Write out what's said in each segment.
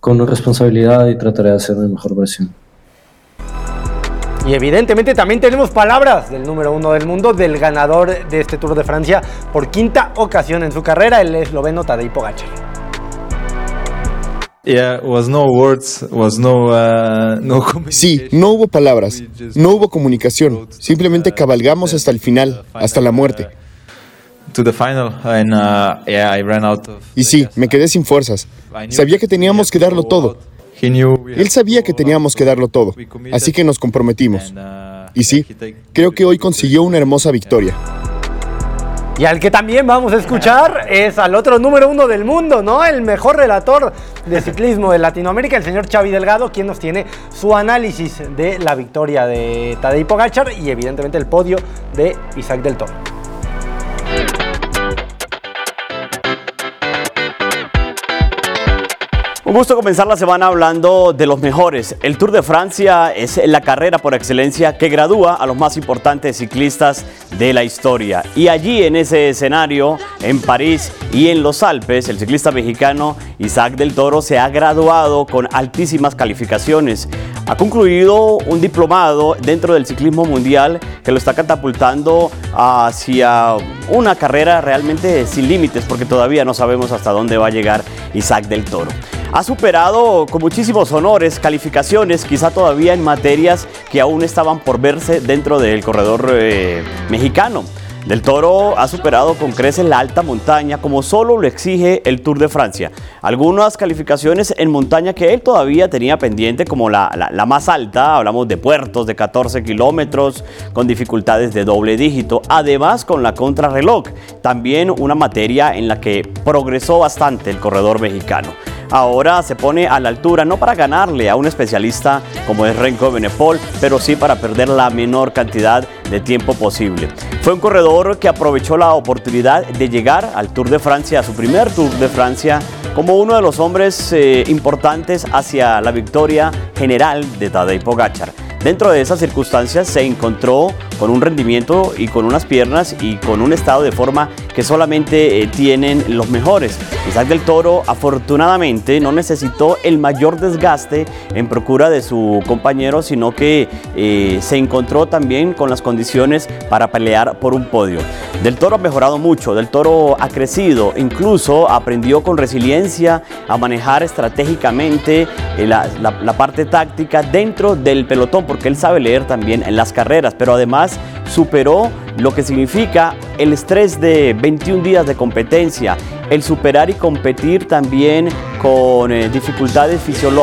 con responsabilidad y trataré de hacer mi mejor versión. Y evidentemente también tenemos palabras del número 1 del mundo, del ganador de este Tour de Francia por quinta ocasión en su carrera, el esloveno Tadej Pogačar. Sí, no hubo palabras, no hubo comunicación, simplemente cabalgamos hasta el final, hasta la muerte. Y sí, me quedé sin fuerzas. Sabía que teníamos que darlo todo. Él sabía que teníamos que darlo todo, así que nos comprometimos. Y sí, creo que hoy consiguió una hermosa victoria. Y al que también vamos a escuchar es al otro número 1 del mundo, ¿no? El mejor relator de ciclismo de Latinoamérica, el señor Xavi Delgado, quien nos tiene su análisis de la victoria de Tadej Pogačar y evidentemente el podio de Isaac Del Toro. Un gusto comenzar la semana hablando de los mejores. El Tour de Francia es la carrera por excelencia que gradúa a los más importantes ciclistas de la historia. Y allí en ese escenario, en París y en los Alpes, el ciclista mexicano Isaac Del Toro se ha graduado con altísimas calificaciones. Ha concluido un diplomado dentro del ciclismo mundial que lo está catapultando hacia una carrera realmente sin límites, porque todavía no sabemos hasta dónde va a llegar Isaac Del Toro. Ha superado con muchísimos honores, calificaciones, quizá todavía en materias que aún estaban por verse dentro del corredor mexicano. Del Toro ha superado con creces la alta montaña como solo lo exige el Tour de Francia. Algunas calificaciones en montaña que él todavía tenía pendiente, como la más alta, hablamos de puertos de 14 kilómetros con dificultades de doble dígito, además con la contrarreloj, también una materia en la que progresó bastante el corredor mexicano. Ahora se pone a la altura, no para ganarle a un especialista como es Remco Evenepoel, pero sí para perder la menor cantidad de tiempo posible. Fue un corredor que aprovechó la oportunidad de llegar al Tour de Francia, a su primer Tour de Francia, como uno de los hombres importantes hacia la victoria general de Tadej Pogačar. Dentro de esas circunstancias se encontró con un rendimiento y con unas piernas y con un estado de forma que solamente tienen los mejores. Isaac Del Toro afortunadamente no necesitó el mayor desgaste en procura de su compañero, sino que se encontró también con las condiciones para pelear por un podio. Del Toro ha mejorado mucho, Del Toro ha crecido, incluso aprendió con resiliencia a manejar estratégicamente la parte táctica dentro del pelotón, porque él sabe leer también en las carreras, pero además superó lo que significa el estrés de 21 días de competencia, el superar y competir también con dificultades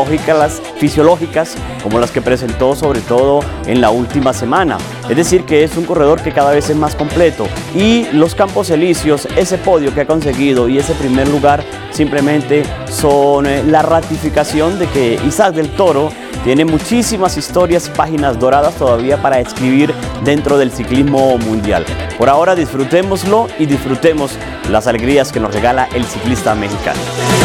fisiológicas como las que presentó sobre todo en la última semana. Es decir, que es un corredor que cada vez es más completo, y los Campos Elíseos, ese podio que ha conseguido y ese primer lugar simplemente son la ratificación de que Isaac Del Toro tiene muchísimas historias, páginas doradas todavía para escribir dentro del ciclismo mundial. Por ahora disfrutémoslo y disfrutemos las alegrías que nos regala el ciclista mexicano.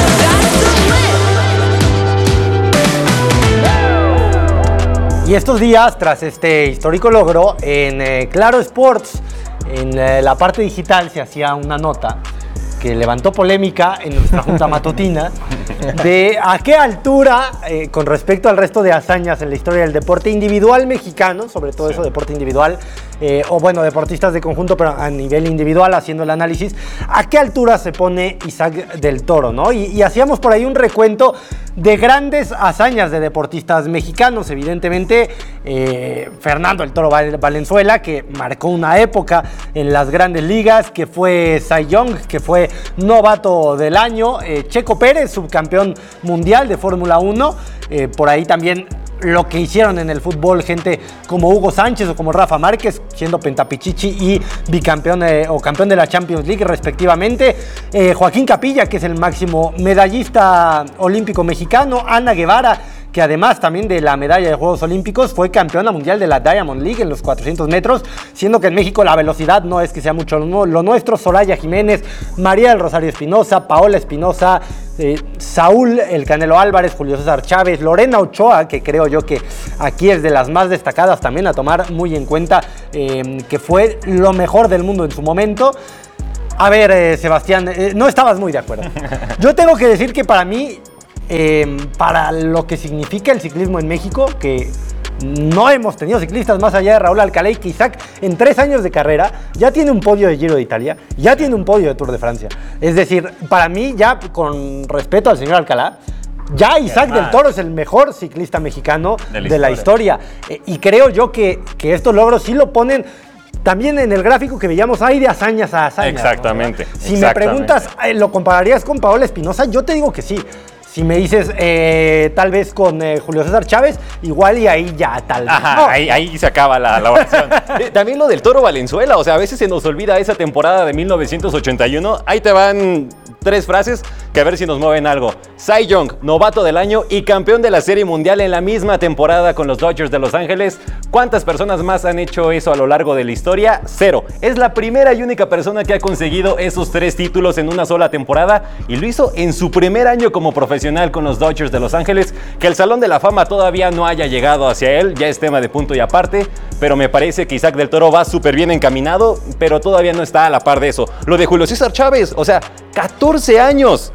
Y estos días, tras este histórico logro, en Claro Sports, en la parte digital, se hacía una nota que levantó polémica en nuestra junta matutina de a qué altura, con respecto al resto de hazañas en la historia del deporte individual mexicano, sobre todo eso, deporte individual, o bueno, deportistas de conjunto, pero a nivel individual, haciendo el análisis, a qué altura se pone Isaac Del Toro, ¿no? Y hacíamos por ahí un recuento de grandes hazañas de deportistas mexicanos. Evidentemente, Fernando El Toro Valenzuela, que marcó una época en las grandes ligas, que fue Cy Young, que fue novato del año, Checo Pérez, subcampeón mundial de Fórmula 1, por ahí también lo que hicieron en el fútbol gente como Hugo Sánchez o como Rafa Márquez, siendo pentapichichi y bicampeón o campeón de la Champions League respectivamente, Joaquín Capilla, que es el máximo medallista olímpico mexicano, Ana Guevara, que además también de la medalla de Juegos Olímpicos fue campeona mundial de la Diamond League en los 400 metros, siendo que en México la velocidad no es que sea mucho lo nuestro. Soraya Jiménez, María del Rosario Espinosa, Paola Espinosa, Saúl El Canelo Álvarez, Julio César Chávez, Lorena Ochoa, que creo yo que aquí es de las más destacadas también a tomar muy en cuenta, que fue lo mejor del mundo en su momento. A ver, Sebastián, no estabas muy de acuerdo. Yo tengo que decir que para mí para lo que significa el ciclismo en México, que no hemos tenido ciclistas más allá de Raúl Alcalá, y que Isaac en 3 años de carrera ya tiene un podio de Giro de Italia, ya tiene un podio de Tour de Francia. Es decir, para mí, ya con respeto al señor Alcalá, ya Isaac del Toro es el mejor ciclista mexicano de la historia. Y creo yo que estos logros sí lo ponen también en el gráfico que veíamos, hay de hazañas a hazañas. Exactamente. ¿No? Si me preguntas, ¿lo compararías con Paola Espinosa? Yo te digo que sí. Si me dices tal vez con Julio César Chávez, igual y ahí ya tal vez. Ajá, no. ahí se acaba la oración. También lo del Toro Valenzuela, o sea, a veces se nos olvida esa temporada de 1981. Ahí te van 3 frases que a ver si nos mueven algo. Cy Young, novato del año y campeón de la Serie Mundial en la misma temporada con los Dodgers de Los Ángeles. ¿Cuántas personas más han hecho eso a lo largo de la historia? 0. Es la primera y única persona que ha conseguido esos 3 títulos en una sola temporada, y lo hizo en su primer año como profesional con los Dodgers de Los Ángeles. Que el Salón de la Fama todavía no haya llegado hacia él, ya es tema de punto y aparte, pero me parece que Isaac del Toro va súper bien encaminado, pero todavía no está a la par de eso. Lo de Julio César Chávez, o sea, 14 años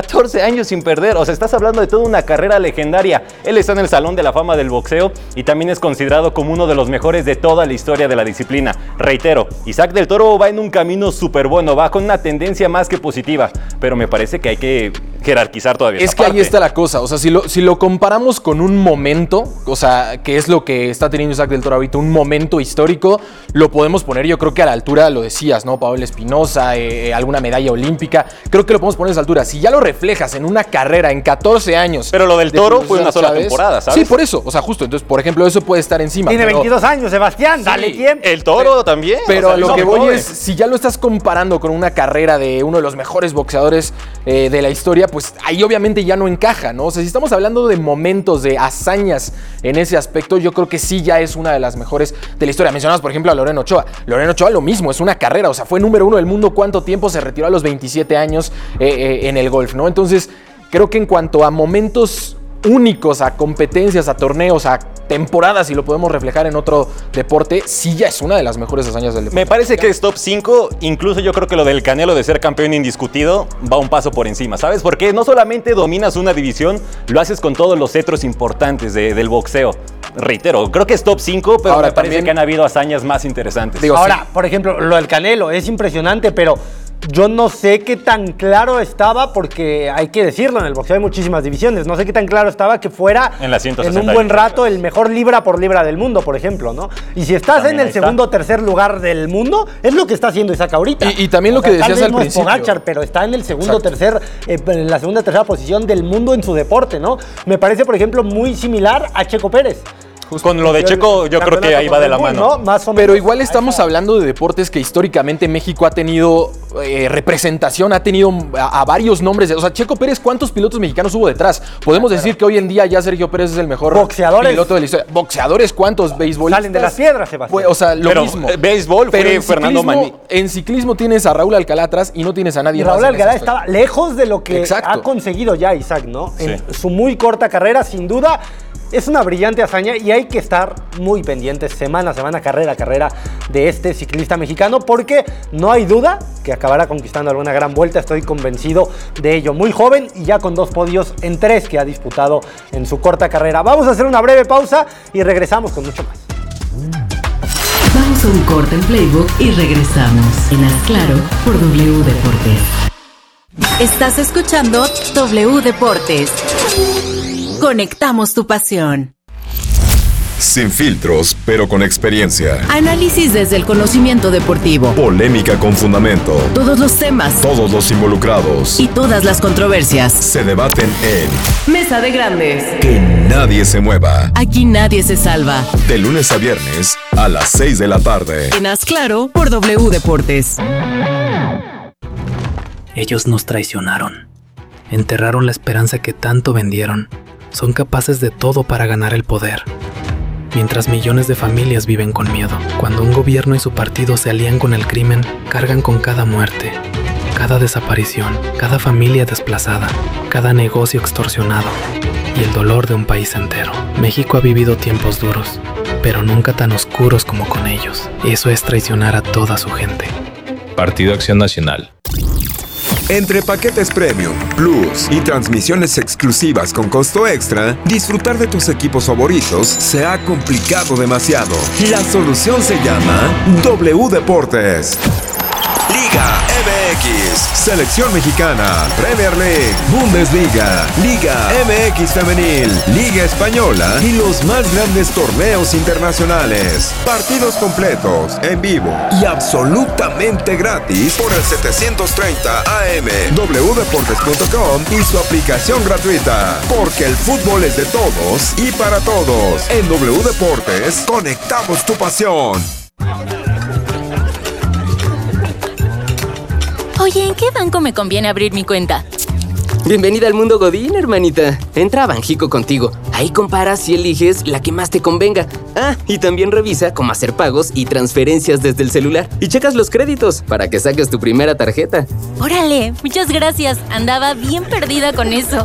sin perder, o sea, estás hablando de toda una carrera legendaria. Él está en el Salón de la Fama del boxeo y también es considerado como uno de los mejores de toda la historia de la disciplina. Reitero, Isaac del Toro va en un camino súper bueno, va con una tendencia más que positiva, pero me parece que hay que jerarquizar todavía. Es que ahí está la cosa, o sea, si lo comparamos con un momento, o sea, que es lo que está teniendo Isaac del Toro ahorita, un momento histórico, lo podemos poner, yo creo que a la altura, lo decías, ¿no? Paola Espinosa, alguna medalla olímpica, creo que lo podemos poner a esa altura. Si ya lo reflejas en una carrera en 14 años. Pero lo del Toro fue una sola temporada, ¿sabes? Sí, por eso, o sea, justo, entonces, por ejemplo, eso puede estar encima. Tiene 22 años, Sebastián, dale tiempo. El Toro también. Pero a lo que voy es, si ya lo estás comparando con una carrera de uno de los mejores boxeadores de la historia, pues ahí obviamente ya no encaja, ¿no? O sea, si estamos hablando de momentos, de hazañas en ese aspecto, yo creo que sí ya es una de las mejores de la historia. Mencionabas, por ejemplo, a Lorena Ochoa. Lorena Ochoa lo mismo, es una carrera, o sea, fue número 1 del mundo. ¿Cuánto tiempo? Se retiró a los 27 años en el golf, ¿no? Entonces, creo que en cuanto a momentos únicos, a competencias, a torneos, a temporadas, y lo podemos reflejar en otro deporte, sí ya es una de las mejores hazañas del deporte. Me parece que es top 5, incluso yo creo que lo del Canelo de ser campeón indiscutido va un paso por encima, ¿sabes? Porque no solamente dominas una división, lo haces con todos los cetros importantes del boxeo. Reitero, creo que es top 5, pero ahora, me parece que han habido hazañas más interesantes. Ahora, por ejemplo, lo del Canelo es impresionante, pero yo no sé qué tan claro estaba, porque hay que decirlo, en el boxeo hay muchísimas divisiones, no sé qué tan claro estaba que fuera en un buen rato el mejor libra por libra del mundo, por ejemplo, ¿no? Y si estás también en el segundo o tercer lugar del mundo, es lo que está haciendo Isaac ahorita. Y también lo que decías al principio. No es Pogačar, pero está en el segundo, tercer, en la segunda o tercera posición del mundo en su deporte, ¿no? Me parece, por ejemplo, muy similar a Checo Pérez. Justo. Con lo de Checo, yo creo que ahí va de la mano. ¿No? Más o menos. Pero igual estamos hablando de deportes que históricamente México ha tenido representación, ha tenido a varios nombres. O sea, Checo Pérez, ¿cuántos pilotos mexicanos hubo detrás? Podemos decir que hoy en día ya Sergio Pérez es el mejor piloto de la historia. ¿Boxeadores cuántos? ¿Beisbolistas? Salen de las piedras, Sebastián. O sea, lo mismo. Béisbol fue Fernando Maní. En ciclismo tienes a Raúl Alcalá atrás y no tienes a nadie más. Raúl Alcalá estaba lejos de lo que Exacto. ha conseguido ya Isaac, ¿no? Sí. En su muy corta carrera, sin duda. Es una brillante hazaña y hay que estar muy pendientes semana a semana, carrera a carrera de este ciclista mexicano, porque no hay duda que acabará conquistando alguna gran vuelta, estoy convencido de ello. Muy joven y ya con 2 podios en 3 que ha disputado en su corta carrera. Vamos a hacer una breve pausa y regresamos con mucho más. Vamos a un corte en Playbook y regresamos en Haz Claro por W Deportes. Estás escuchando W Deportes. Conectamos tu pasión. Sin filtros, pero con experiencia. Análisis desde el conocimiento deportivo. Polémica con fundamento. Todos los temas. Todos los involucrados. Y todas las controversias. Se debaten en Mesa de Grandes. Que nadie se mueva. Aquí nadie se salva. De lunes a viernes a las 6 de la tarde. En Haz Claro por W Deportes. Ellos nos traicionaron. Enterraron la esperanza que tanto vendieron. Son capaces de todo para ganar el poder. Mientras millones de familias viven con miedo. Cuando un gobierno y su partido se alían con el crimen, cargan con cada muerte, cada desaparición, cada familia desplazada, cada negocio extorsionado y el dolor de un país entero. México ha vivido tiempos duros, pero nunca tan oscuros como con ellos. Eso es traicionar a toda su gente. Partido Acción Nacional. Entre paquetes Premium, Plus y transmisiones exclusivas con costo extra, disfrutar de tus equipos favoritos se ha complicado demasiado. La solución se llama W Deportes. Liga MX, Selección Mexicana, Premier League, Bundesliga, Liga MX Femenil, Liga Española y los más grandes torneos internacionales. Partidos completos, en vivo y absolutamente gratis por el 730 AM, wdeportes.com y su aplicación gratuita. Porque el fútbol es de todos y para todos. En W Deportes, conectamos tu pasión. Oye, ¿en qué banco me conviene abrir mi cuenta? Bienvenida al mundo Godín, hermanita. Entra a Banjico contigo. Ahí comparas y eliges la que más te convenga. Ah, y también revisa cómo hacer pagos y transferencias desde el celular. Y checas los créditos para que saques tu primera tarjeta. ¡Órale! Muchas gracias. Andaba bien perdida con eso.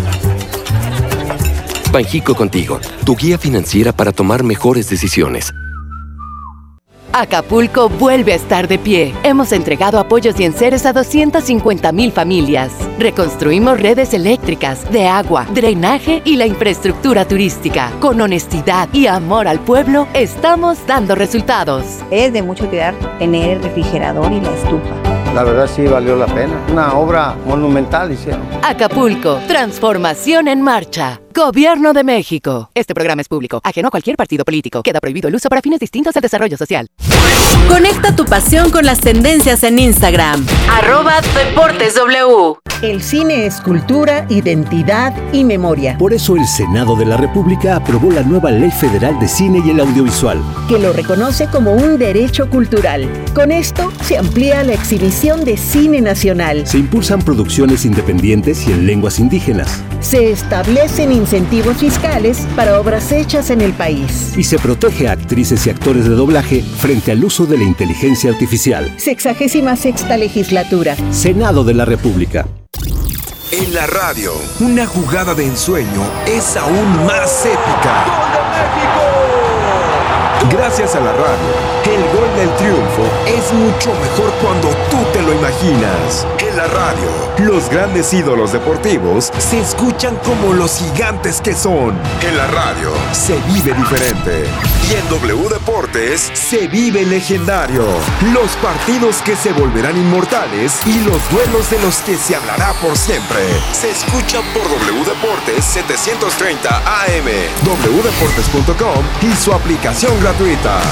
Banjico contigo, tu guía financiera para tomar mejores decisiones. Acapulco vuelve a estar de pie. Hemos entregado apoyos y enseres a 250,000 familias. Reconstruimos redes eléctricas, de agua, drenaje y la infraestructura turística. Con honestidad y amor al pueblo, estamos dando resultados. Es de mucho cuidar tener el refrigerador y la estufa. La verdad sí valió la pena. Una obra monumental hicieron. Acapulco, transformación en marcha. Gobierno de México. Este programa es público, ajeno a cualquier partido político. Queda prohibido el uso para fines distintos al desarrollo social. Conecta tu pasión con las tendencias en Instagram. @DeportesW. El cine es cultura, identidad y memoria. Por eso el Senado de la República aprobó la nueva Ley Federal de Cine y el Audiovisual, que lo reconoce como un derecho cultural. Con esto se amplía la exhibición de cine nacional. Se impulsan producciones independientes y en lenguas indígenas. Se establecen incentivos fiscales para obras hechas en el país. Y se protege a actrices y actores de doblaje frente al uso de la inteligencia artificial. 66ª legislatura. Senado de la República. En la radio, una jugada de ensueño es aún más épica. ¡Gol de México! Gracias a la radio, el gol del triunfo es mucho mejor cuando tú te lo imaginas. En la radio, los grandes ídolos deportivos se escuchan como los gigantes que son. En la radio, se vive diferente. Y en W Deportes, se vive legendario. Los partidos que se volverán inmortales y los duelos de los que se hablará por siempre. Se escuchan por W Deportes 730 AM, wdeportes.com y su aplicación gratuita.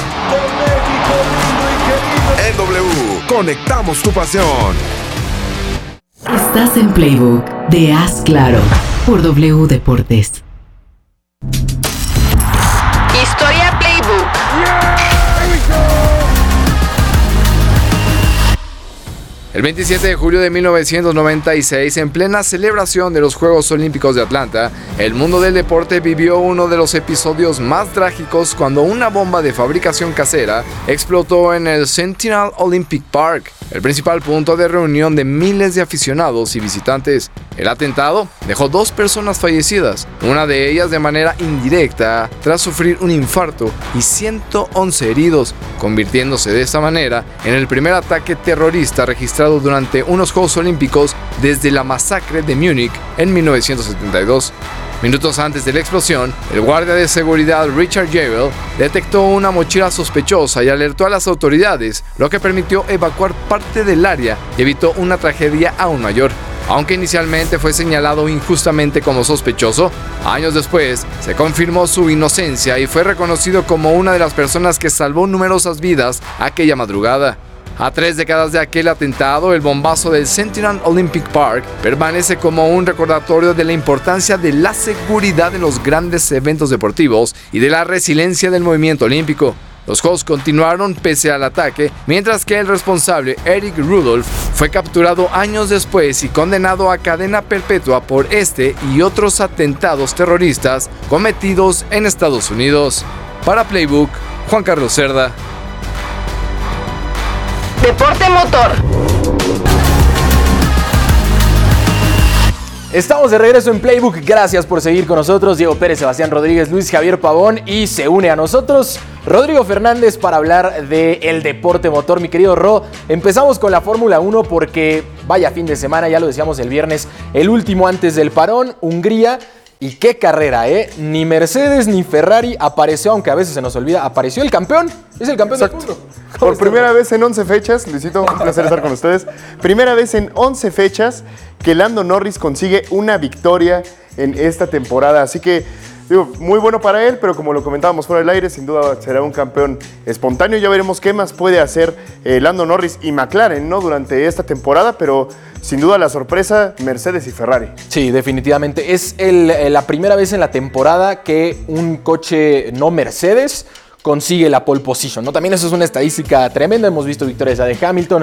En W, conectamos tu pasión. Estás en Playbook de Haz Claro por W Deportes. Historia Playbook. El 27 de julio de 1996, en plena celebración de los Juegos Olímpicos de Atlanta, el mundo del deporte vivió uno de los episodios más trágicos cuando una bomba de fabricación casera explotó en el Sentinel Olympic Park, el principal punto de reunión de miles de aficionados y visitantes. El atentado dejó 2 personas fallecidas, una de ellas de manera indirecta tras sufrir un infarto, y 111 heridos, convirtiéndose de esta manera en el primer ataque terrorista registrado durante unos Juegos Olímpicos desde la masacre de Múnich en 1972. Minutos antes de la explosión, el guardia de seguridad Richard Jewell detectó una mochila sospechosa y alertó a las autoridades, lo que permitió evacuar parte del área y evitó una tragedia aún mayor. Aunque inicialmente fue señalado injustamente como sospechoso, años después se confirmó su inocencia y fue reconocido como una de las personas que salvó numerosas vidas aquella madrugada. A 3 décadas de aquel atentado, el bombazo del Sentinel Olympic Park permanece como un recordatorio de la importancia de la seguridad en los grandes eventos deportivos y de la resiliencia del movimiento olímpico. Los Juegos continuaron pese al ataque, mientras que el responsable, Eric Rudolph, fue capturado años después y condenado a cadena perpetua por este y otros atentados terroristas cometidos en Estados Unidos. Para Playbook, Juan Carlos Cerda. Deporte motor. Estamos de regreso en Playbook. Gracias por seguir con nosotros. Diego Pérez, Sebastián Rodríguez, Luis Javier Pavón y se une a nosotros Rodrigo Fernández para hablar del deporte motor. Mi querido Ro, empezamos con la Fórmula 1 porque vaya fin de semana, ya lo decíamos el viernes, el último antes del parón, Hungría. Y qué carrera, ¿eh? Ni Mercedes ni Ferrari apareció, aunque a veces se nos olvida, apareció el campeón. Es el campeón del mundo. Por primera vez en 11 fechas, Luisito, un placer estar con ustedes. Primera vez en 11 fechas que Lando Norris consigue una victoria en esta temporada. Así que, digo, muy bueno para él, pero como lo comentábamos fuera del aire, sin duda será un campeón espontáneo. Ya veremos qué más puede hacer Lando Norris y McLaren, ¿no? Durante esta temporada, pero sin duda la sorpresa, Mercedes y Ferrari. Sí, definitivamente. Es la primera vez en la temporada que un coche no Mercedes consigue la pole position, ¿no? También eso es una estadística tremenda. Hemos visto victorias de Hamilton,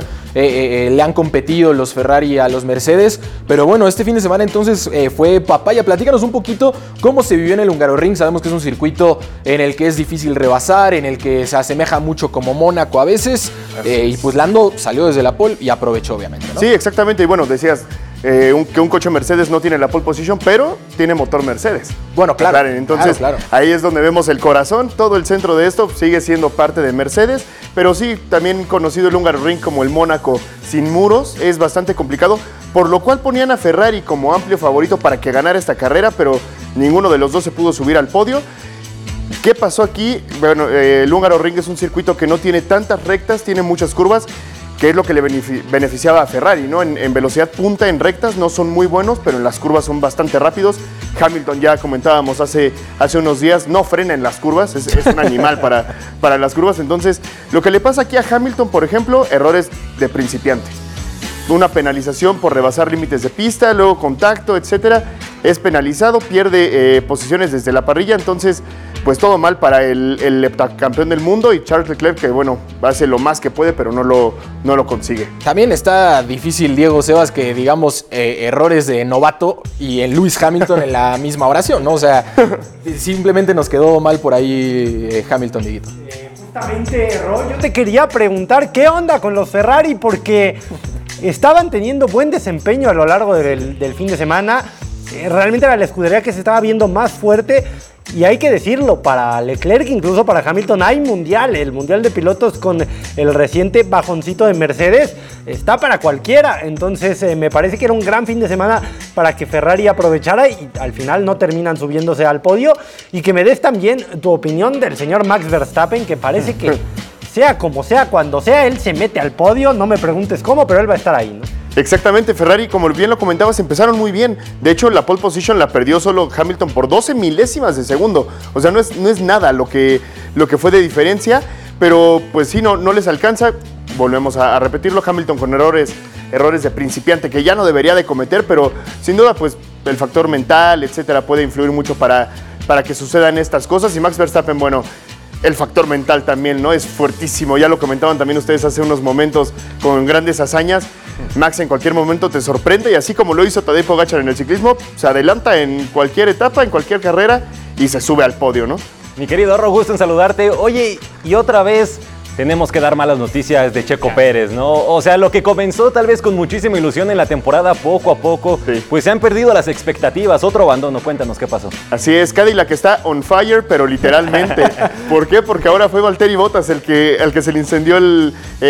le han competido los Ferrari a los Mercedes, pero bueno, este fin de semana entonces fue papaya. Platícanos un poquito cómo se vivió en el Hungaroring. Sabemos que es un circuito en el que es difícil rebasar, en el que se asemeja mucho como Mónaco a veces, y pues Lando salió desde la pole y aprovechó, obviamente, ¿no? Sí, exactamente, y bueno, decías que un coche Mercedes no tiene la pole position, pero tiene motor Mercedes. Bueno, claro. McLaren. Entonces, claro. Ahí es donde vemos el corazón. Todo el centro de esto sigue siendo parte de Mercedes, pero sí, también conocido el Hungaroring como el Mónaco sin muros, es bastante complicado, por lo cual ponían a Ferrari como amplio favorito para que ganara esta carrera, pero ninguno de los dos se pudo subir al podio. ¿Qué pasó aquí? Bueno, el Hungaroring es un circuito que no tiene tantas rectas, tiene muchas curvas, que es lo que le beneficiaba a Ferrari, ¿no? En velocidad punta, en rectas, no son muy buenos, pero en las curvas son bastante rápidos. Hamilton, ya comentábamos hace unos días, no frena en las curvas, es un animal para las curvas. Entonces, lo que le pasa aquí a Hamilton, por ejemplo, errores de principiante. Una penalización por rebasar límites de pista, luego contacto, etcétera. Es penalizado, pierde posiciones desde la parrilla, entonces pues todo mal para el heptacampeón del mundo y Charles Leclerc, que bueno, hace lo más que puede, pero no lo consigue. También está difícil, Diego, Sebas, que digamos errores de novato y en Lewis Hamilton en la misma oración, ¿no? O sea, simplemente nos quedó mal por ahí Hamilton, Dieguito. Justamente, Ro, yo te quería preguntar qué onda con los Ferrari, porque estaban teniendo buen desempeño a lo largo del fin de semana. Realmente era la escudería que se estaba viendo más fuerte. Y hay que decirlo, para Leclerc, incluso para Hamilton, hay mundial. El mundial de pilotos con el reciente bajoncito de Mercedes está para cualquiera. Entonces me parece que era un gran fin de semana para que Ferrari aprovechara y al final no terminan subiéndose al podio. Y que me des también tu opinión del señor Max Verstappen, que parece que sea como sea, cuando sea, él se mete al podio. No me preguntes cómo, pero él va a estar ahí, ¿no? Exactamente, Ferrari, como bien lo comentabas, empezaron muy bien. De hecho, la pole position la perdió solo Hamilton por 12 milésimas de segundo. O sea, no es nada lo que fue de diferencia, pero pues sí, no les alcanza. Volvemos a repetirlo, Hamilton con errores de principiante que ya no debería de cometer, pero sin duda, pues el factor mental, etcétera, puede influir mucho para que sucedan estas cosas. Y Max Verstappen, bueno, el factor mental también, ¿no? Es fuertísimo. Ya lo comentaban también ustedes hace unos momentos con grandes hazañas. Max en cualquier momento te sorprende y así como lo hizo Tadej Pogačar en el ciclismo, se adelanta en cualquier etapa, en cualquier carrera y se sube al podio, ¿no? Mi querido Ro, gusto en saludarte. Oye, y otra vez tenemos que dar malas noticias de Checo Pérez, ¿no? O sea, lo que comenzó tal vez con muchísima ilusión en la temporada, poco a poco, pues se han perdido las expectativas. Otro abandono, cuéntanos qué pasó. Así es, Cadillac está on fire, pero literalmente. ¿Por qué? Porque ahora fue Valtteri Bottas el que se le incendió el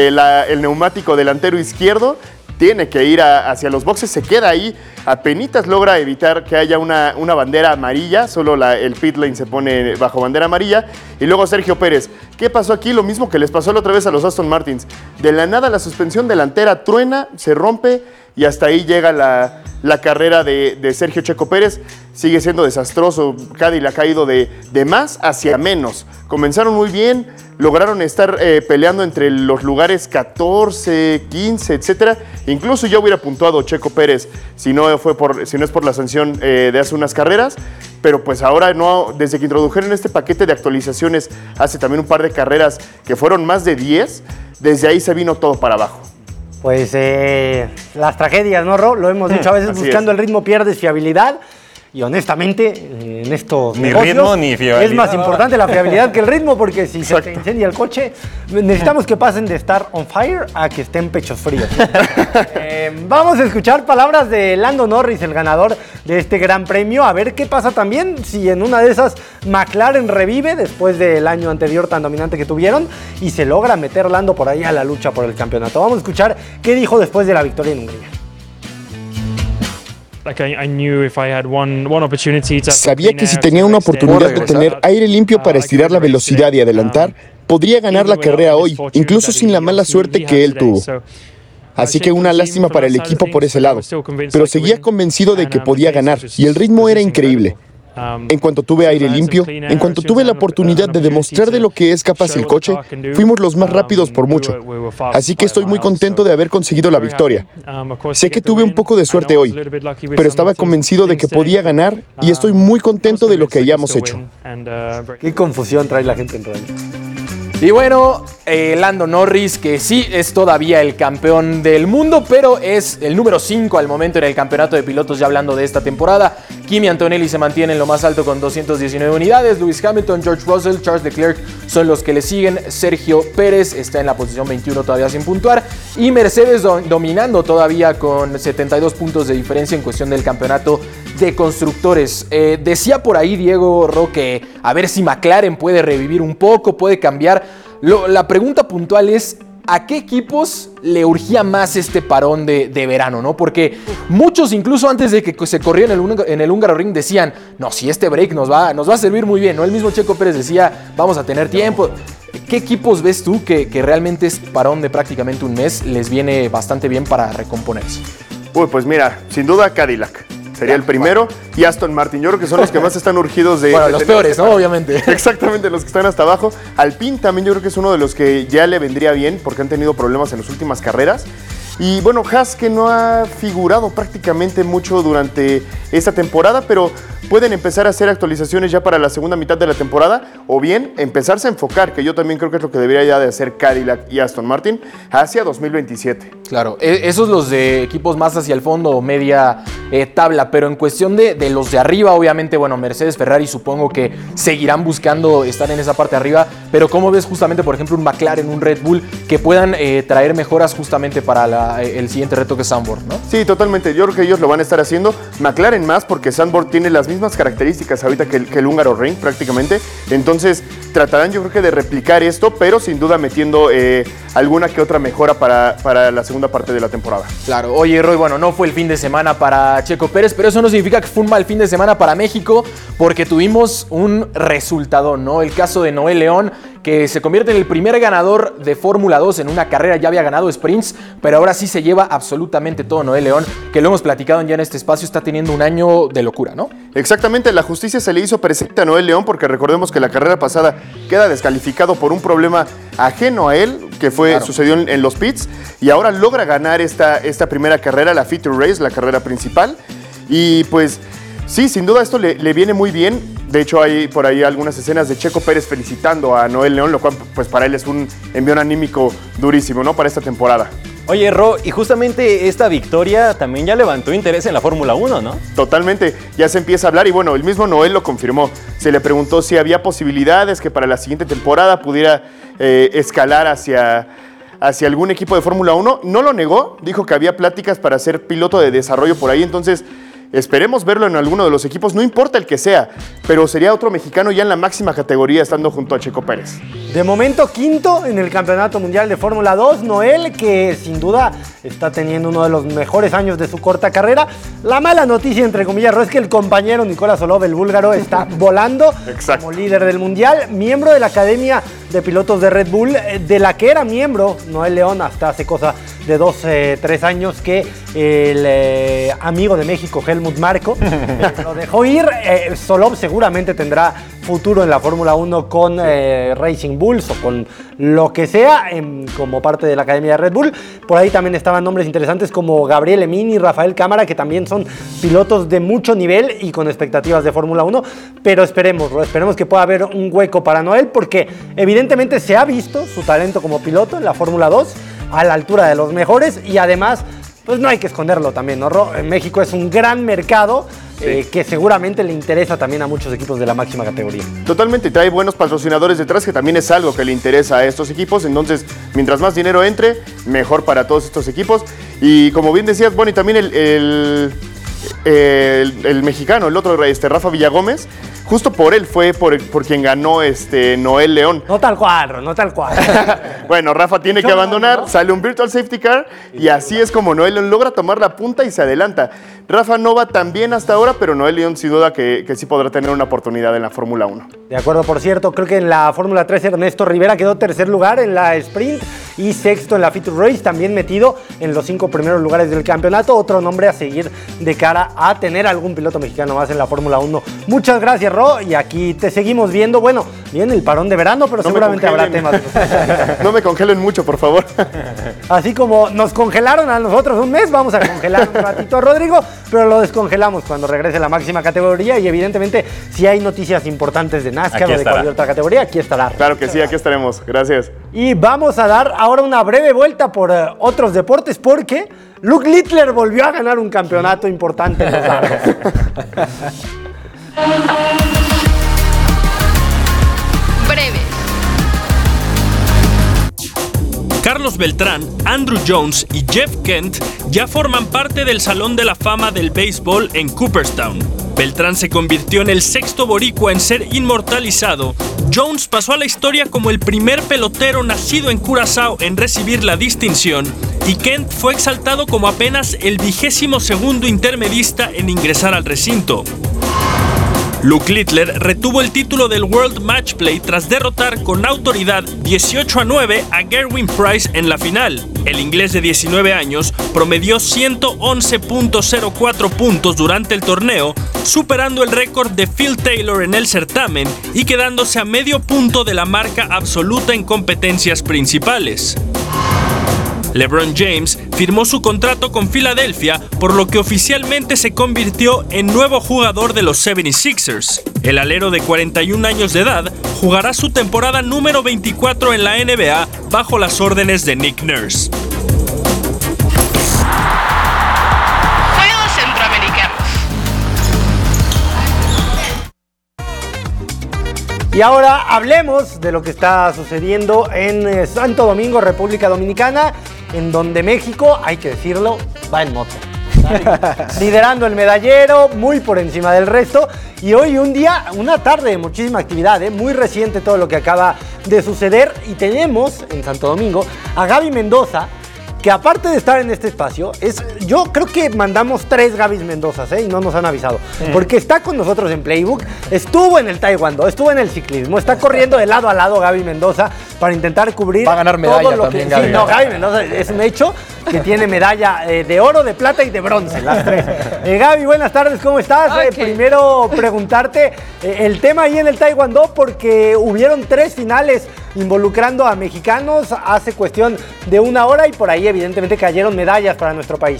neumático delantero izquierdo. Tiene que ir hacia los boxes, se queda ahí, apenitas logra evitar que haya una bandera amarilla, solo el pit lane se pone bajo bandera amarilla. Y luego Sergio Pérez. ¿Qué pasó aquí? Lo mismo que les pasó la otra vez a los Aston Martins. De la nada la suspensión delantera truena, se rompe y hasta ahí llega la carrera de Sergio Checo Pérez. Sigue siendo desastroso, Cadillac ha ido de más hacia menos. Comenzaron muy bien, lograron estar peleando entre los lugares 14, 15, etcétera. Incluso yo hubiera puntuado Checo Pérez si no es por la sanción de hace unas carreras. Pero pues ahora no, desde que introdujeron este paquete de actualizaciones hace también un par de carreras que fueron más de 10, desde ahí se vino todo para abajo. Pues las tragedias, ¿no, Ro? Lo hemos dicho, a veces buscando el ritmo pierdes fiabilidad. Y honestamente, en estos ni negocios, ritmo ni fiabilidad. es más importante la fiabilidad que el ritmo, porque si se te incendia el coche, necesitamos que pasen de estar on fire a que estén pechos fríos. Vamos a escuchar palabras de Lando Norris, el ganador de este gran premio, a ver qué pasa también si en una de esas McLaren revive después del año anterior tan dominante que tuvieron y se logra meter Lando por ahí a la lucha por el campeonato. Vamos a escuchar qué dijo después de la victoria en Hungría. Sabía que si tenía una oportunidad de tener aire limpio para estirar la velocidad y adelantar, podría ganar la carrera hoy, incluso sin la mala suerte que él tuvo. Así que una lástima para el equipo por ese lado, pero seguía convencido de que podía ganar y el ritmo era increíble. En cuanto tuve aire limpio, en cuanto tuve la oportunidad de demostrar de lo que es capaz el coche, fuimos los más rápidos por mucho. Así que estoy muy contento de haber conseguido la victoria. Sé que tuve un poco de suerte hoy, pero estaba convencido de que podía ganar y estoy muy contento de lo que hayamos hecho. Qué confusión trae la gente en radio. Y bueno, Lando Norris, que sí es todavía el campeón del mundo, pero es el número 5 al momento en el campeonato de pilotos, ya hablando de esta temporada. Kimi Antonelli se mantiene en lo más alto con 219 unidades. Lewis Hamilton, George Russell, Charles Leclerc son los que le siguen. Sergio Pérez está en la posición 21 todavía sin puntuar. Y Mercedes dominando todavía con 72 puntos de diferencia en cuestión del campeonato de constructores. Decía por ahí Diego Roque, a ver si McLaren puede revivir un poco, puede cambiar. La pregunta puntual es, ¿a qué equipos le urgía más este parón de verano, no? Porque muchos, incluso antes de que se corriera en el Hungaroring, decían, no, si este break nos va a servir muy bien, ¿no? El mismo Checo Pérez decía, vamos a tener tiempo. ¿Qué equipos ves tú que realmente este parón de prácticamente un mes les viene bastante bien para recomponerse? Uy, pues mira, sin duda Cadillac. Sería el primero, y Aston Martin. Yo creo que son los que más están urgidos de... Bueno, los peores, ¿no? Obviamente. Exactamente, los que están hasta abajo. Alpine también yo creo que es uno de los que ya le vendría bien, porque han tenido problemas en las últimas carreras. Y bueno, Haas, que no ha figurado prácticamente mucho durante esta temporada, pero pueden empezar a hacer actualizaciones ya para la segunda mitad de la temporada, o bien empezarse a enfocar, que yo también creo que es lo que debería ya de hacer Cadillac y Aston Martin, hacia 2027. Claro, esos los de equipos más hacia el fondo o media tabla, pero en cuestión de los de arriba, obviamente, bueno, Mercedes, Ferrari supongo que seguirán buscando estar en esa parte de arriba, pero ¿cómo ves justamente, por ejemplo, un McLaren, un Red Bull, que puedan traer mejoras justamente para el siguiente reto que es Zandvoort, ¿no? Sí, totalmente, yo creo que ellos lo van a estar haciendo, McLaren más, porque Zandvoort tiene las mismas características ahorita que el Hungaroring prácticamente, entonces tratarán yo creo que de replicar esto, pero sin duda metiendo alguna que otra mejora para la segunda parte de la temporada. Claro, oye Roy, bueno, no fue el fin de semana para Checo Pérez, pero eso no significa que fue un mal fin de semana para México, porque tuvimos un resultado, ¿no? El caso de Noé León, que se convierte en el primer ganador de Fórmula 2 en una carrera, ya había ganado sprints, pero ahora sí se lleva absolutamente todo Noé León, que lo hemos platicado ya en este espacio, está teniendo un año de locura, ¿no? Exactamente, la justicia se le hizo presente a Noé León, porque recordemos que la carrera pasada queda descalificado por un problema ajeno a él, que sucedió en los pits, y ahora logra ganar esta primera carrera, la Feature Race, la carrera principal, y pues sí, sin duda esto le viene muy bien. De hecho, hay por ahí algunas escenas de Checo Pérez felicitando a Noé León, lo cual pues para él es un envión anímico durísimo, ¿no? Para esta temporada. Oye, Ro, y justamente esta victoria también ya levantó interés en la Fórmula 1, ¿no? Totalmente, ya se empieza a hablar y bueno, el mismo Noé lo confirmó. Se le preguntó si había posibilidades que para la siguiente temporada pudiera escalar hacia algún equipo de Fórmula 1. No lo negó, dijo que había pláticas para ser piloto de desarrollo por ahí, entonces esperemos verlo en alguno de los equipos, no importa el que sea, pero sería otro mexicano ya en la máxima categoría estando junto a Checo Pérez. De momento, quinto en el Campeonato Mundial de Fórmula 2, Noel, que sin duda está teniendo uno de los mejores años de su corta carrera. La mala noticia, entre comillas, es que el compañero Nicolás Solov, el búlgaro, está volando como líder del Mundial, miembro de la Academia de Pilotos de Red Bull, de la que era miembro Noé León hasta hace cosa de 3 años, que el amigo de México, Helmut Marko, lo dejó ir. Solov seguramente tendrá futuro en la Fórmula 1 con Racing Bulls o con lo que sea como parte de la Academia de Red Bull. Por ahí también estaban nombres interesantes como Gabriel Emini y Rafael Cámara, que también son pilotos de mucho nivel y con expectativas de Fórmula 1, pero esperemos que pueda haber un hueco para Noel, porque evidentemente se ha visto su talento como piloto en la Fórmula 2 a la altura de los mejores, y además pues no hay que esconderlo también, ¿no? México es un gran mercado que seguramente le interesa también a muchos equipos de la máxima categoría. Totalmente, trae buenos patrocinadores detrás, que también es algo que le interesa a estos equipos. Entonces, mientras más dinero entre, mejor para todos estos equipos. Y como bien decías, bueno, y también el mexicano, el otro, Rafa Villagómez, justo por él fue por quien ganó Noel León. No tal cual, no tal cual. Bueno, Rafa tiene que abandonar, sale un Virtual Safety Car y así es como Noel León logra tomar la punta y se adelanta. Rafa no va tan bien hasta ahora, pero Noel León sin duda que sí podrá tener una oportunidad en la Fórmula 1. De acuerdo, por cierto, creo que en la Fórmula 3 Ernesto Rivera quedó tercer lugar en la Sprint y sexto en la Feature Race, también metido en los 5 primeros lugares del campeonato. Otro nombre a seguir de cara a tener algún piloto mexicano más en la Fórmula 1. Muchas gracias, Ro, y aquí te seguimos viendo. Bueno, viene el parón de verano, pero no seguramente habrá temas. No me congelen mucho, por favor. Así como nos congelaron a nosotros un mes, vamos a congelar un ratito a Rodrigo, pero lo descongelamos cuando regrese la máxima categoría y evidentemente si hay noticias importantes de NASCAR o de cualquier otra categoría, aquí estará. Claro que sí, aquí estaremos. Gracias. Y vamos a dar ahora una breve vuelta por otros deportes porque Luke Littler volvió a ganar un campeonato importante en los largos. Breve. Carlos Beltrán, Andrew Jones y Jeff Kent ya forman parte del Salón de la Fama del Béisbol en Cooperstown. Beltrán se convirtió en el sexto boricua en ser inmortalizado. Jones pasó a la historia como el primer pelotero nacido en Curazao en recibir la distinción y Kent fue exaltado como apenas el 22º intermedista en ingresar al recinto. Luke Littler retuvo el título del World Match Play tras derrotar con autoridad 18-9 a Gerwin Price en la final. El inglés de 19 años promedió 111.04 puntos durante el torneo, superando el récord de Phil Taylor en el certamen y quedándose a medio punto de la marca absoluta en competencias principales. LeBron James firmó su contrato con Filadelfia, por lo que oficialmente se convirtió en nuevo jugador de los 76ers. El alero de 41 años de edad jugará su temporada número 24 en la NBA bajo las órdenes de Nick Nurse. Juegos Centroamericanos. Y ahora hablemos de lo que está sucediendo en Santo Domingo, República Dominicana, en donde México, hay que decirlo, va en moto. Liderando el medallero, muy por encima del resto. Y hoy una tarde de muchísima actividad, muy reciente todo lo que acaba de suceder. Y tenemos en Santo Domingo a Gaby Mendoza, que aparte de estar en este espacio, yo creo que mandamos 3 Gabys Mendozas, y no nos han avisado. Porque está con nosotros en Playbook, estuvo en el taekwondo, estuvo en el ciclismo, está corriendo de lado a lado Gaby Mendoza para intentar cubrir. Va a ganar medalla todo lo también, que, Gaby. Sí, no, Gaby Mendoza es un hecho que tiene medalla de oro, de plata y de bronce, las 3. Gaby, buenas tardes, ¿cómo estás? Okay. Primero preguntarte el tema ahí en el taekwondo, porque hubieron 3 finales involucrando a mexicanos hace cuestión de 1 hora y por ahí evidentemente cayeron medallas para nuestro país.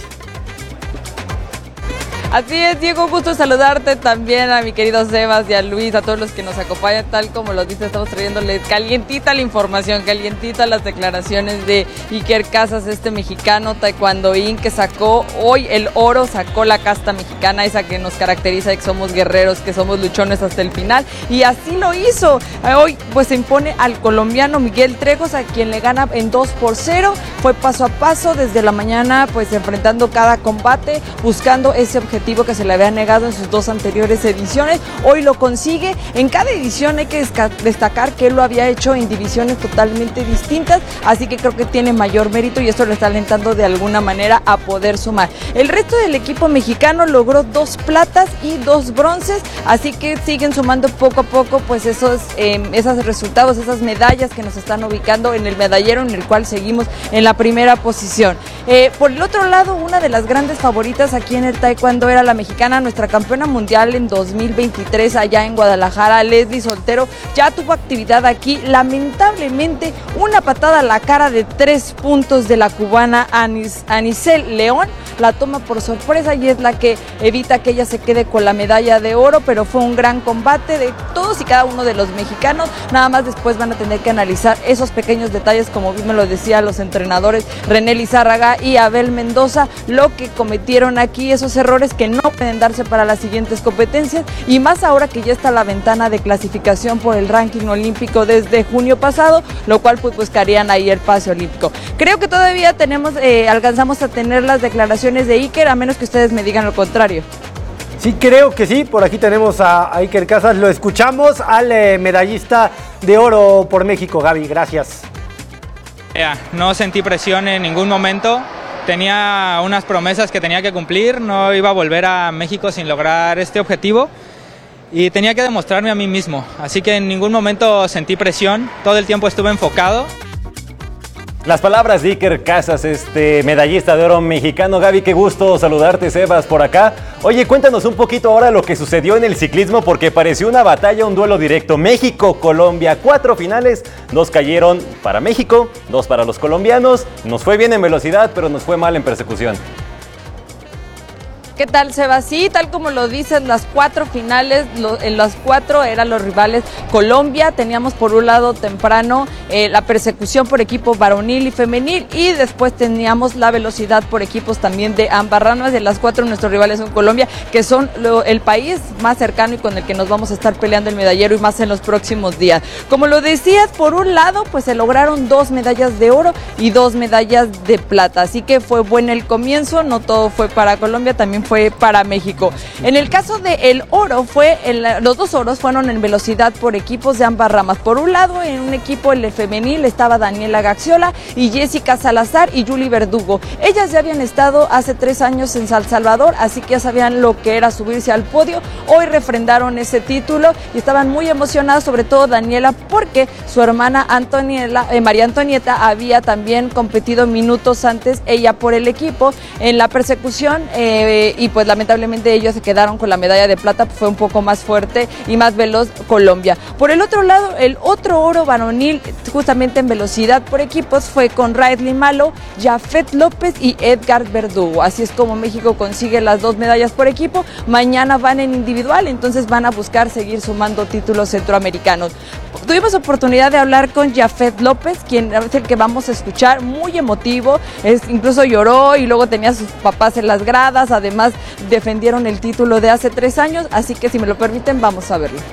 Así es, Diego, gusto saludarte también a mi querido Sebas y a Luis, a todos los que nos acompañan, tal como lo dice, estamos trayéndoles calientita la información, calientita las declaraciones de Iker Casas, este mexicano taekwondoín que sacó hoy el oro, sacó la casta mexicana, esa que nos caracteriza, que somos guerreros, que somos luchones hasta el final, y así lo hizo. Hoy pues se impone al colombiano Miguel Trejos, a quien le gana en 2-0, fue paso a paso desde la mañana, pues enfrentando cada combate, buscando ese objetivo que se le había negado en sus 2 anteriores ediciones. Hoy lo consigue. En cada edición hay que destacar que él lo había hecho en divisiones totalmente distintas, así que creo que tiene mayor mérito y esto lo está alentando de alguna manera a poder sumar. El resto del equipo mexicano logró 2 platas y 2 bronces, así que siguen sumando poco a poco pues esos resultados, esas medallas que nos están ubicando en el medallero, en el cual seguimos en la primera posición. Por el otro lado, una de las grandes favoritas aquí en el taekwondo era la mexicana, nuestra campeona mundial en 2023 allá en Guadalajara, Leslie Soltero, ya tuvo actividad aquí. Lamentablemente, una patada a la cara de 3 puntos de la cubana Anicel León la toma por sorpresa y es la que evita que ella se quede con la medalla de oro, pero fue un gran combate de todos y cada uno de los mexicanos. Nada más después van a tener que analizar esos pequeños detalles, como bien me lo decían los entrenadores René Lizárraga y Abel Mendoza, lo que cometieron aquí, esos errores que no pueden darse para las siguientes competencias, y más ahora que ya está la ventana de clasificación por el ranking olímpico desde junio pasado, lo cual pues buscarían ahí el pase olímpico. Creo que todavía alcanzamos a tener las declaraciones de Iker, a menos que ustedes me digan lo contrario. Sí, creo que sí. Por aquí tenemos a Iker Casas. Lo escuchamos al medallista de oro por México. Gaby, gracias. No sentí presión en ningún momento. Tenía unas promesas que tenía que cumplir. No iba a volver a México sin lograr este objetivo. Y tenía que demostrarme a mí mismo. Así que en ningún momento sentí presión. Todo el tiempo estuve enfocado. Las palabras de Iker Casas, medallista de oro mexicano. Gaby, qué gusto saludarte, Sebas, por acá. Oye, cuéntanos un poquito ahora lo que sucedió en el ciclismo, porque pareció una batalla, un duelo directo. México-Colombia, 4 finales, 2 cayeron para México, 2 para los colombianos. Nos fue bien en velocidad, pero nos fue mal en persecución. ¿Qué tal, Seba? Sí, tal como lo dicen, las 4 finales, en las 4 eran los rivales Colombia. Teníamos por un lado temprano la persecución por equipo varonil y femenil, y después teníamos la velocidad por equipos también de ambas ramas. De las 4 nuestros rivales son Colombia, que son el país más cercano y con el que nos vamos a estar peleando el medallero, y más en los próximos días. Como lo decías, por un lado pues se lograron 2 medallas de oro y 2 medallas de plata, así que fue bueno el comienzo. No todo fue para Colombia, también fue para México. En el caso del oro, los 2 oros fueron en velocidad por equipos de ambas ramas. Por un lado, en un equipo, el femenil, estaba Daniela Gaxiola y Jessica Salazar y Julie Verdugo. Ellas ya habían estado hace 3 años en San Salvador, así que ya sabían lo que era subirse al podio. Hoy refrendaron ese título y estaban muy emocionadas, sobre todo Daniela, porque su hermana María Antonieta había también competido minutos antes, ella por el equipo, en la persecución, y pues lamentablemente ellos se quedaron con la medalla de plata. Pues fue un poco más fuerte y más veloz Colombia. Por el otro lado, el otro oro varonil, justamente en velocidad por equipos, fue con Ridley Malo, Jafet López y Edgar Verdugo. Así es como México consigue las 2 medallas por equipo. Mañana van en individual, entonces van a buscar seguir sumando títulos centroamericanos. Tuvimos oportunidad de hablar con Jafet López, quien es el que vamos a escuchar, muy emotivo, incluso lloró y luego tenía a sus papás en las gradas. Además, defendieron el título de hace 3 años, así que si me lo permiten, vamos a verlo.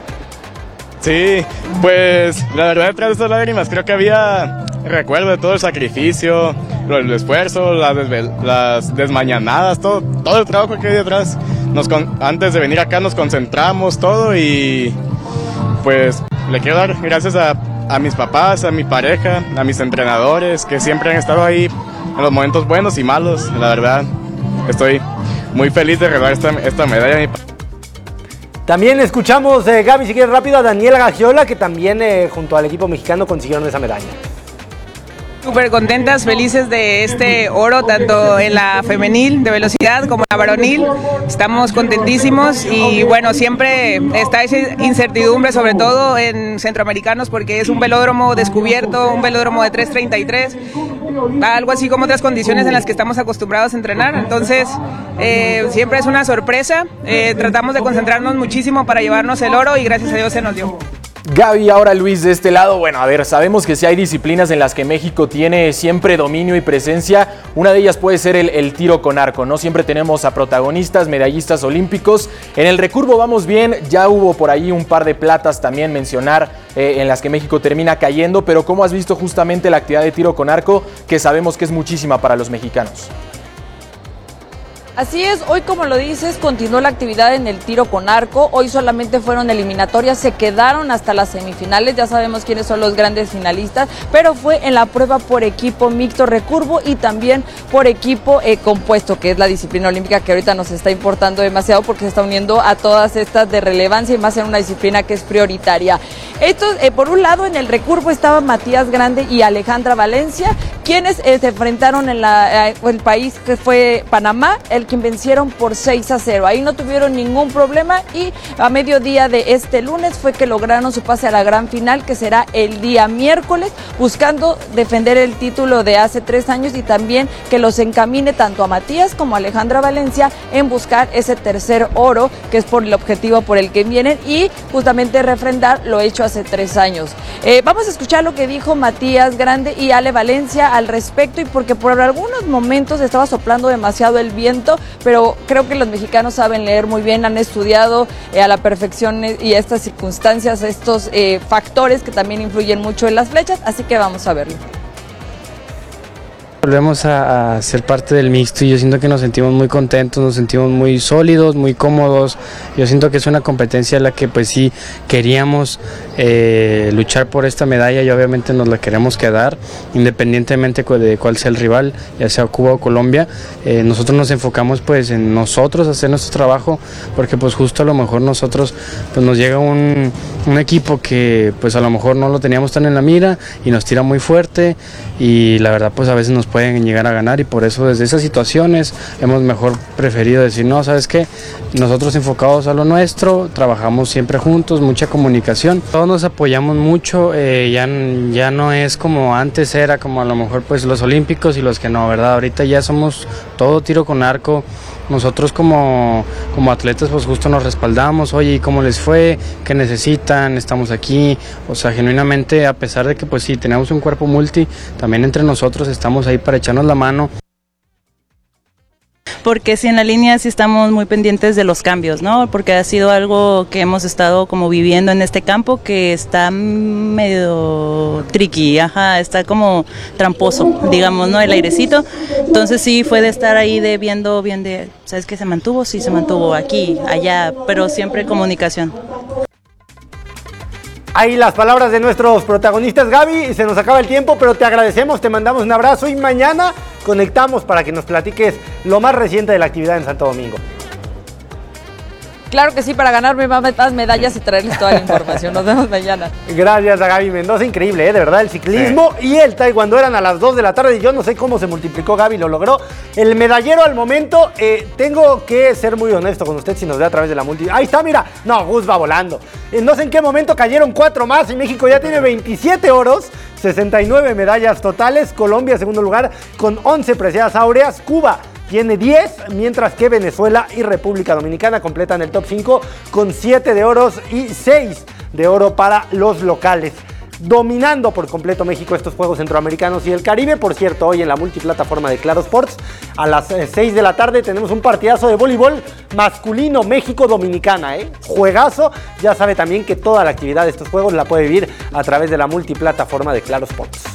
Sí, pues la verdad, detrás de estas lágrimas creo que había recuerdo de todo el sacrificio, el esfuerzo, las desmañanadas, todo el trabajo que hay detrás. Antes de venir acá nos concentramos todo, y pues le quiero dar gracias a mis papás, a mi pareja, a mis entrenadores, que siempre han estado ahí en los momentos buenos y malos. La verdad, estoy muy feliz de regalar esta medalla. También escuchamos, Gaby, si quieres rápido, a Daniela Gaxiola, que también junto al equipo mexicano consiguieron esa medalla. Súper contentas, felices de este oro, tanto en la femenil de velocidad como en la varonil. Estamos contentísimos y bueno, siempre está esa incertidumbre, sobre todo en centroamericanos, porque es un velódromo descubierto, un velódromo de 3:33, algo así como otras condiciones en las que estamos acostumbrados a entrenar. Entonces, siempre es una sorpresa. Tratamos de concentrarnos muchísimo para llevarnos el oro y gracias a Dios se nos dio. Gaby, ahora Luis, de este lado, bueno, a ver, sabemos que sí hay disciplinas en las que México tiene siempre dominio y presencia. Una de ellas puede ser el tiro con arco, ¿no? Siempre tenemos a protagonistas, medallistas olímpicos. En el recurvo vamos bien, ya hubo por ahí un par de platas también mencionar en las que México termina cayendo, pero ¿cómo has visto justamente la actividad de tiro con arco, que sabemos que es muchísima para los mexicanos? Así es, hoy como lo dices, continuó la actividad en el tiro con arco. Hoy solamente fueron eliminatorias, se quedaron hasta las semifinales, ya sabemos quiénes son los grandes finalistas, pero fue en la prueba por equipo mixto recurvo y también por equipo compuesto, que es la disciplina olímpica que ahorita nos está importando demasiado porque se está uniendo a todas estas de relevancia y más en una disciplina que es prioritaria. Por un lado, en el recurvo estaban Matías Grande y Alejandra Valencia, quienes se enfrentaron en el país que fue Panamá, el quien vencieron por 6-0. Ahí no tuvieron ningún problema y a mediodía de este lunes fue que lograron su pase a la gran final, que será el día miércoles, buscando defender el título de hace 3 años y también que los encamine tanto a Matías como a Alejandra Valencia en buscar ese tercer oro, que es por el objetivo por el que vienen, y justamente refrendar lo hecho hace 3 años. Vamos a escuchar lo que dijo Matías Grande y Ale Valencia al respecto, y porque por algunos momentos estaba soplando demasiado el viento, pero creo que los mexicanos saben leer muy bien, han estudiado a la perfección y estas circunstancias, estos factores que también influyen mucho en las flechas, así que vamos a verlo. Volvemos a ser parte del mixto y yo siento que nos sentimos muy contentos, nos sentimos muy sólidos, muy cómodos. Yo siento que es una competencia en la que pues sí queríamos luchar por esta medalla y obviamente nos la queremos quedar, independientemente de cuál sea el rival, ya sea Cuba o Colombia. Nosotros nos enfocamos pues en nosotros, hacer nuestro trabajo, porque pues justo a lo mejor nosotros pues nos llega un equipo que pues a lo mejor no lo teníamos tan en la mira y nos tira muy fuerte y la verdad pues a veces nos pueden llegar a ganar, y por eso desde esas situaciones hemos mejor preferido decir no, ¿sabes qué? Nosotros enfocados a lo nuestro, trabajamos siempre juntos, mucha comunicación, todos nos apoyamos mucho, ya no es como antes era, como a lo mejor pues los olímpicos y los que no, ¿verdad? Ahorita ya somos todo tiro con arco. Nosotros como atletas pues justo nos respaldamos, oye, ¿y cómo les fue? ¿Qué necesitan? Estamos aquí, o sea, genuinamente, a pesar de que pues sí, tenemos un cuerpo multi, también entre nosotros estamos ahí para echarnos la mano. Porque sí, en la línea sí estamos muy pendientes de los cambios, ¿no? Porque ha sido algo que hemos estado como viviendo en este campo que está medio tricky, está como tramposo, digamos, ¿no? El airecito. Entonces sí fue de estar ahí viendo bien de, ¿sabes qué se mantuvo? Sí, se mantuvo aquí, allá, pero siempre comunicación. Ahí las palabras de nuestros protagonistas, Gaby. Se nos acaba el tiempo, pero te agradecemos, te mandamos un abrazo y mañana conectamos para que nos platiques lo más reciente de la actividad en Santo Domingo. Claro que sí, para ganarme más medallas y traerles toda la información. Nos vemos mañana. Gracias a Gaby Mendoza, increíble, de verdad, el ciclismo y el taekwondo eran a las 2 de la tarde y yo no sé cómo se multiplicó, Gaby lo logró. El medallero al momento, tengo que ser muy honesto con usted si nos ve a través de la multi. Ahí está, mira, no, Gus va volando. No sé en qué momento cayeron 4 más y México ya tiene 27 oros, 69 medallas totales. Colombia, segundo lugar, con 11 preseas áureas. Cuba tiene 10, mientras que Venezuela y República Dominicana completan el top 5 con 7 de oros y 6 de oro para los locales. Dominando por completo México estos Juegos Centroamericanos y el Caribe. Por cierto, hoy en la multiplataforma de Claro Sports, a las 6 de la tarde tenemos un partidazo de voleibol masculino México-Dominicana, Juegazo. Ya sabe también que toda la actividad de estos Juegos la puede vivir a través de la multiplataforma de Claro Sports.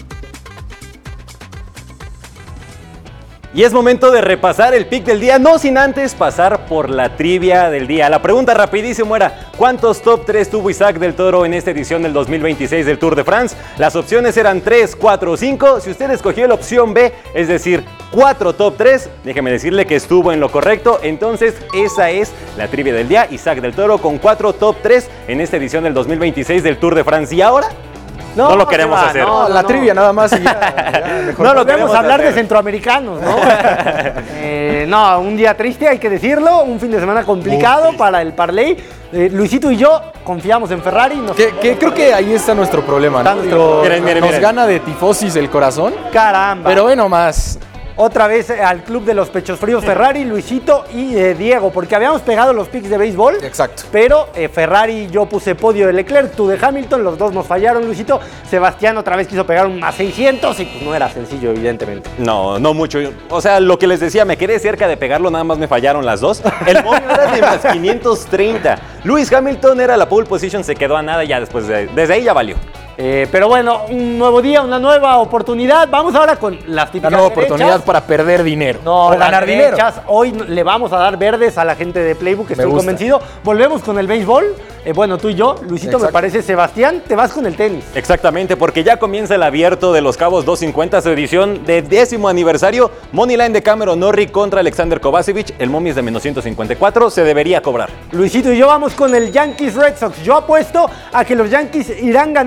Y es momento de repasar el pick del día, no sin antes pasar por la trivia del día. La pregunta rapidísimo era, ¿cuántos top 3 tuvo Isaac del Toro en esta edición del 2026 del Tour de France? Las opciones eran 3, 4 o 5. Si usted escogió la opción B, es decir, 4 top 3, déjeme decirle que estuvo en lo correcto. Entonces, esa es la trivia del día. Isaac del Toro con 4 top 3 en esta edición del 2026 del Tour de France. ¿Y ahora? No lo queremos hacer. No, la trivia nada más. Y ya mejor no lo queremos hablar de centroamericanos, ¿no? No, un día triste, hay que decirlo. Un fin de semana complicado para el parlay. Luisito y yo confiamos en Ferrari. Que creo que ahí está nuestro problema, ¿no? Nos gana de tifosis el corazón. Caramba. Pero bueno, más. Otra vez al club de los pechos fríos, Ferrari, Luisito y Diego, porque habíamos pegado los picks de béisbol. Exacto. Pero Ferrari, yo puse podio de Leclerc, tú de Hamilton, los dos nos fallaron, Luisito. Sebastián otra vez quiso pegar un más 600 y pues no era sencillo, evidentemente. No mucho. O sea, lo que les decía, me quedé cerca de pegarlo, nada más me fallaron las dos. El momio era de más 530. Lewis Hamilton era la pole position, se quedó a nada y ya después desde ahí ya valió. Pero bueno, un nuevo día, una nueva oportunidad. Vamos ahora con las típicas una nueva oportunidad para perder dinero. No, o ganar dinero. Hoy le vamos a dar verdes a la gente de Playbook, estoy convencido. Volvemos con el béisbol. Bueno, tú y yo, Luisito, exacto. Me parece, Sebastián, te vas con el tenis. Exactamente, porque ya comienza el Abierto de Los Cabos 250, su edición de 10º aniversario. Moneyline de Cameron Norrie contra Alexander Kovacevic. El momio es de menos 154, se debería cobrar. Luisito y yo vamos con el Yankees Red Sox. Yo apuesto a que los Yankees irán ganando en 5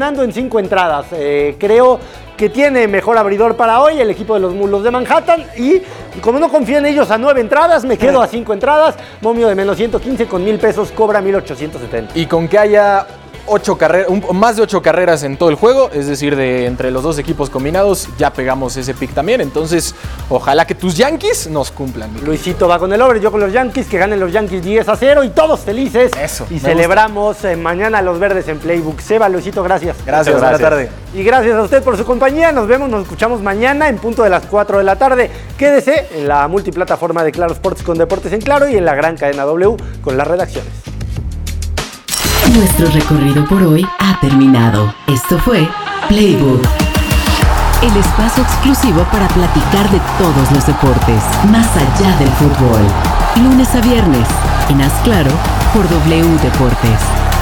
5 entradas. Creo que tiene mejor abridor para hoy el equipo de los Mulos de Manhattan, y como no confío en ellos a 9 entradas, me quedo a 5 entradas, momio de menos 115 con 1,000 pesos, cobra 1,870. Y con que haya más de 8 carreras en todo el juego, es decir, de entre los dos equipos combinados, ya pegamos ese pick también. Entonces, ojalá que tus Yankees nos cumplan. Luisito va con el over, yo con los Yankees, que ganen los Yankees 10-0 y todos felices. Eso. Y celebramos mañana los verdes en Playbook. Seba, Luisito, gracias. Gracias, buena tarde. Y gracias a usted por su compañía. Nos escuchamos mañana en punto de las 4 de la tarde. Quédese en la multiplataforma de Claro Sports con Deportes en Claro y en la gran cadena W con las redacciones. Nuestro recorrido por hoy ha terminado. Esto fue Playbook, el espacio exclusivo para platicar de todos los deportes, más allá del fútbol. Lunes a viernes, en Haz Claro, por W Deportes.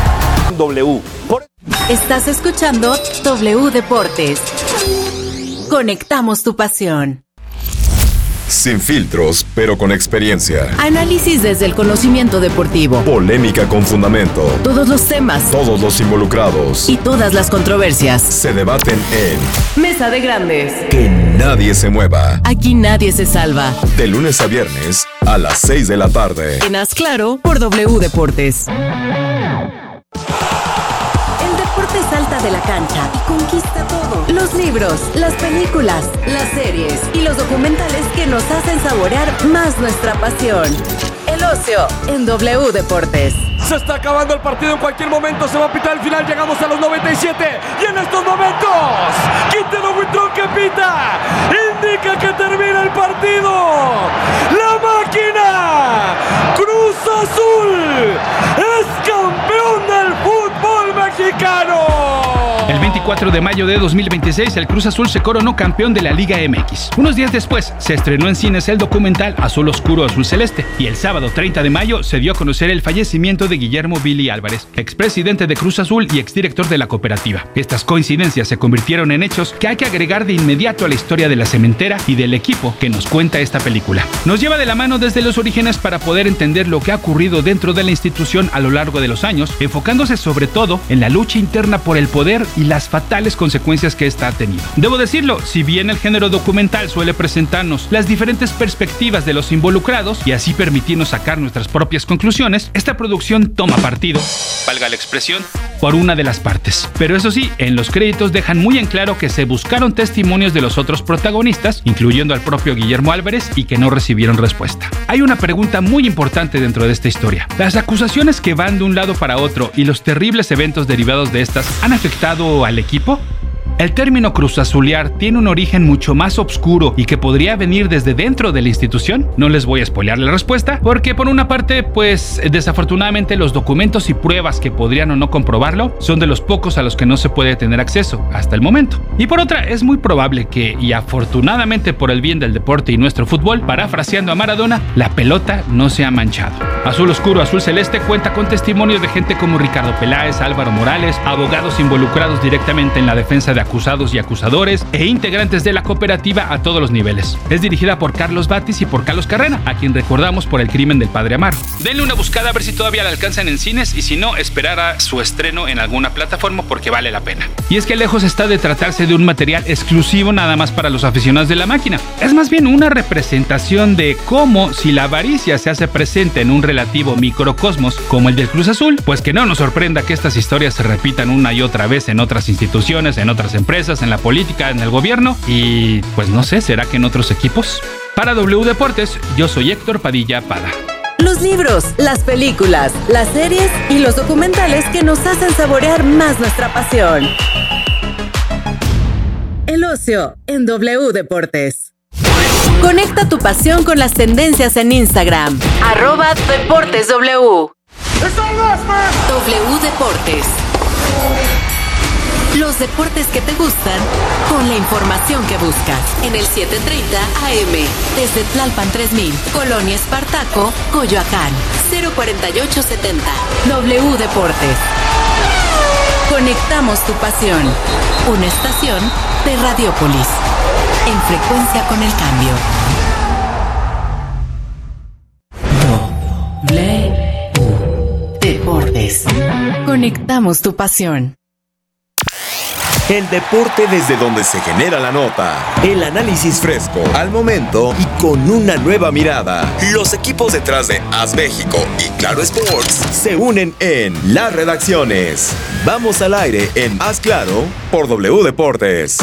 Estás escuchando W Deportes. Conectamos tu pasión. Sin filtros, pero con experiencia. Análisis desde el conocimiento deportivo. Polémica con fundamento. Todos los temas. Todos los involucrados. Y todas las controversias. Se debaten en Mesa de Grandes. Que nadie se mueva. Aquí nadie se salva. De lunes a viernes a las 6 de la tarde. En Haz Claro por W Deportes. El deporte salta de la cancha y conquista todo. Los libros, las películas, las series y los documentales que nos hacen saborear más nuestra pasión. El ocio en W Deportes. Se está acabando el partido, en cualquier momento se va a pitar el final, llegamos a los 97 y en estos momentos Quintero Huitrón que pita indica que termina el partido. La máquina Cruz Azul es campeón del fútbol mexicano. El 24 de mayo de 2026, el Cruz Azul se coronó campeón de la Liga MX. Unos días después, se estrenó en cines el documental Azul Oscuro, Azul Celeste. Y el sábado 30 de mayo se dio a conocer el fallecimiento de Guillermo Billy Álvarez, expresidente de Cruz Azul y exdirector de la cooperativa. Estas coincidencias se convirtieron en hechos que hay que agregar de inmediato a la historia de la cementera y del equipo que nos cuenta esta película. Nos lleva de la mano desde los orígenes para poder entender lo que ha ocurrido dentro de la institución a lo largo de los años, enfocándose sobre todo en la lucha interna por el poder y las fatales consecuencias que esta ha tenido. Debo decirlo, si bien el género documental suele presentarnos las diferentes perspectivas de los involucrados y así permitirnos sacar nuestras propias conclusiones, esta producción toma partido, valga la expresión, por una de las partes. Pero eso sí, en los créditos dejan muy en claro que se buscaron testimonios de los otros protagonistas, incluyendo al propio Guillermo Álvarez, y que no recibieron respuesta. Hay una pregunta muy importante dentro de esta historia. ¿Las acusaciones que van de un lado para otro y los terribles eventos derivados de estas han afectado al equipo? El término cruzazulear tiene un origen mucho más oscuro y que podría venir desde dentro de la institución. No les voy a spoilear la respuesta, porque por una parte, pues desafortunadamente los documentos y pruebas que podrían o no comprobarlo son de los pocos a los que no se puede tener acceso hasta el momento. Y por otra, es muy probable que, y afortunadamente por el bien del deporte y nuestro fútbol, parafraseando a Maradona, la pelota no se ha manchado. Azul Oscuro, Azul Celeste cuenta con testimonios de gente como Ricardo Peláez, Álvaro Morales, abogados involucrados directamente en la defensa de acusados y acusadores e integrantes de la cooperativa a todos los niveles. Es dirigida por Carlos Batis y por Carlos Carrera, a quien recordamos por El crimen del padre Amaro. Denle una buscada a ver si todavía la alcanzan en cines y si no, esperar a su estreno en alguna plataforma porque vale la pena. Y es que lejos está de tratarse de un material exclusivo nada más para los aficionados de la máquina. Es más bien una representación de cómo, si la avaricia se hace presente en un relativo microcosmos como el del Cruz Azul, pues que no nos sorprenda que estas historias se repitan una y otra vez en otras instituciones, en otras empresas, en la política, en el gobierno y pues no sé, ¿será que en otros equipos? Para W Deportes, yo soy Héctor Padilla Pada. Los libros, las películas, las series y los documentales que nos hacen saborear más nuestra pasión. El ocio en W Deportes. Conecta tu pasión con las tendencias en Instagram. @DeportesW. W Deportes. Los deportes que te gustan con la información que buscas. En el 730 AM. Desde Tlalpan 3000, Colonia Espartaco, Coyoacán. 04870. W Deportes. Conectamos tu pasión. Una estación de Radiopolis. En frecuencia con el cambio. W Deportes. Conectamos tu pasión. El deporte desde donde se genera la nota. El análisis fresco, al momento y con una nueva mirada. Los equipos detrás de AS México y Claro Sports se unen en las redacciones. Vamos al aire en Haz Claro por W Deportes.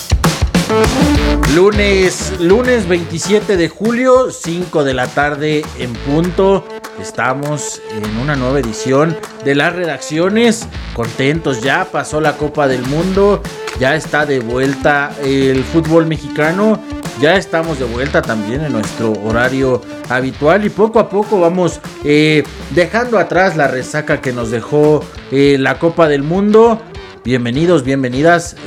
Lunes 27 de julio, 5 de la tarde en punto. Estamos en una nueva edición de las redacciones. Contentos, ya pasó la Copa del Mundo, ya está de vuelta el fútbol mexicano, ya estamos de vuelta también en nuestro horario habitual y poco a poco vamos dejando atrás la resaca que nos dejó la Copa del Mundo. Bienvenidos, bienvenidas.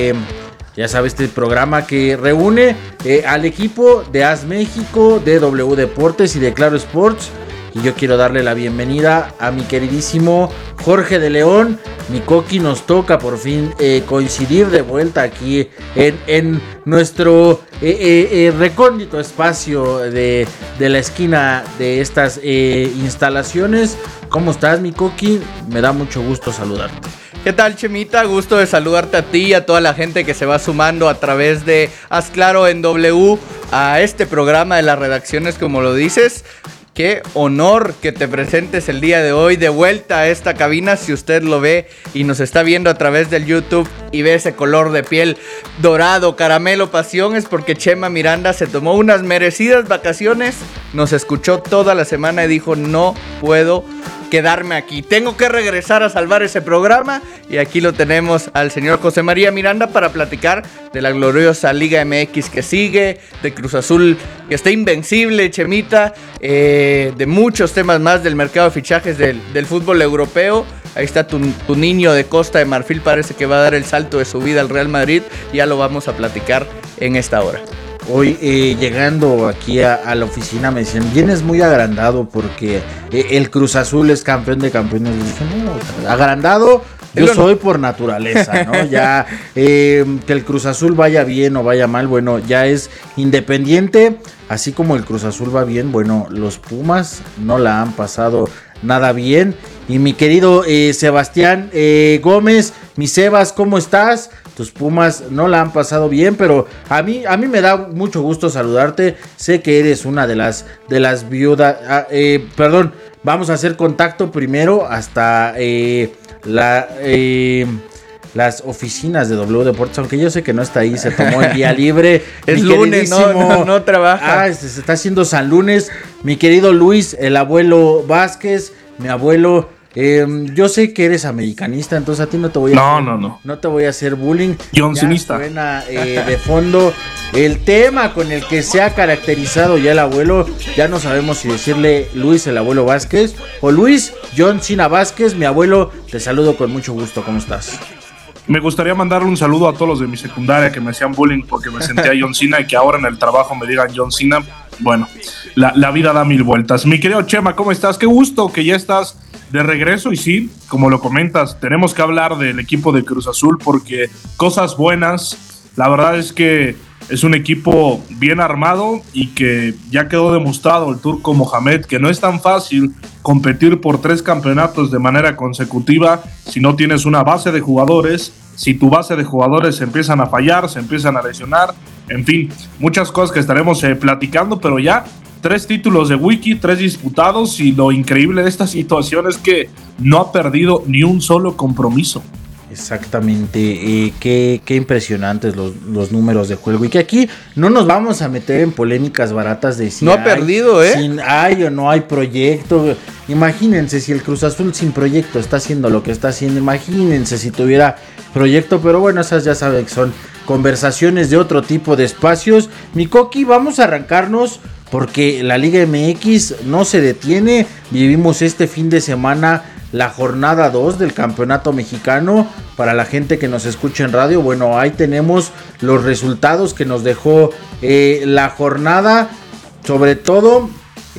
Ya sabes, este programa que reúne al equipo de AS México, de W Deportes y de Claro Sports. Y yo quiero darle la bienvenida a mi queridísimo Jorge de León. Mi Coqui, nos toca por fin coincidir de vuelta aquí en nuestro recóndito espacio de la esquina de estas instalaciones. ¿Cómo estás, mi Coqui? Me da mucho gusto saludarte. ¿Qué tal, Chemita? Gusto de saludarte a ti y a toda la gente que se va sumando a través de Haz Claro en W a este programa de las redacciones, como lo dices. Qué honor que te presentes el día de hoy de vuelta a esta cabina. Si usted lo ve y nos está viendo a través del YouTube y ve ese color de piel dorado, caramelo, pasión, es porque Chema Miranda se tomó unas merecidas vacaciones, nos escuchó toda la semana y dijo: no puedo quedarme aquí, tengo que regresar a salvar ese programa. Y aquí lo tenemos al señor José María Miranda para platicar de la gloriosa Liga MX que sigue, de Cruz Azul que está invencible, Chemita, de muchos temas más del mercado de fichajes del fútbol europeo. Ahí está tu niño de Costa de Marfil, parece que va a dar el salto de su vida al Real Madrid. Ya lo vamos a platicar en esta hora. Hoy llegando aquí a la oficina me decían: vienes muy agrandado porque el Cruz Azul es campeón de campeones. Y dije: no, agrandado yo soy por naturaleza, ¿no? Ya que el Cruz Azul vaya bien o vaya mal, bueno, ya es independiente. Así como el Cruz Azul va bien, bueno, los Pumas no la han pasado nada bien. Y mi querido Sebastián Gómez, mi Sebas, ¿cómo estás? Tus Pumas no la han pasado bien, pero a mí me da mucho gusto saludarte. Sé que eres una de las viudas. Perdón, vamos a hacer contacto primero hasta las oficinas de W Deportes, aunque yo sé que no está ahí, se tomó el día libre. Es lunes, no trabaja. Se está haciendo San Lunes. Mi querido Luis, el abuelo Vázquez, mi abuelo. Yo sé que eres americanista, entonces a ti no te voy a no te voy a hacer bullying. Johnsonista. Suena de fondo el tema con el que se ha caracterizado ya el abuelo. Ya no sabemos si decirle Luis el abuelo Vázquez o Luis John Cena Vázquez. Mi abuelo, te saludo con mucho gusto. ¿Cómo estás? Me gustaría mandarle un saludo a todos los de mi secundaria que me hacían bullying porque me sentía John Cena y que ahora en el trabajo me digan John Cena. Bueno, la vida da mil vueltas. Mi querido Chema, ¿cómo estás? Qué gusto que ya estás de regreso. Y sí, como lo comentas, tenemos que hablar del equipo de Cruz Azul porque cosas buenas. La verdad es que es un equipo bien armado y que ya quedó demostrado el Turco Mohamed que no es tan fácil competir por 3 campeonatos de manera consecutiva si no tienes una base de jugadores. Si tu base de jugadores se empiezan a fallar, se empiezan a lesionar, en fin, muchas cosas que estaremos platicando, pero ya 3 títulos de Wiki, 3 disputados, y lo increíble de esta situación es que no ha perdido ni un solo compromiso. Exactamente, qué impresionantes los números de juego, y que aquí no nos vamos a meter en polémicas baratas de si no ha perdido, hay o no hay proyecto. Imagínense si el Cruz Azul sin proyecto está haciendo lo que está haciendo, imagínense si tuviera proyecto, pero bueno, esas ya saben que son conversaciones de otro tipo de espacios. Mi Coqui, vamos a arrancarnos porque la Liga MX no se detiene. Vivimos este fin de semana la jornada 2 del campeonato mexicano. Para la gente que nos escucha en radio, bueno, ahí tenemos los resultados que nos dejó la jornada, sobre todo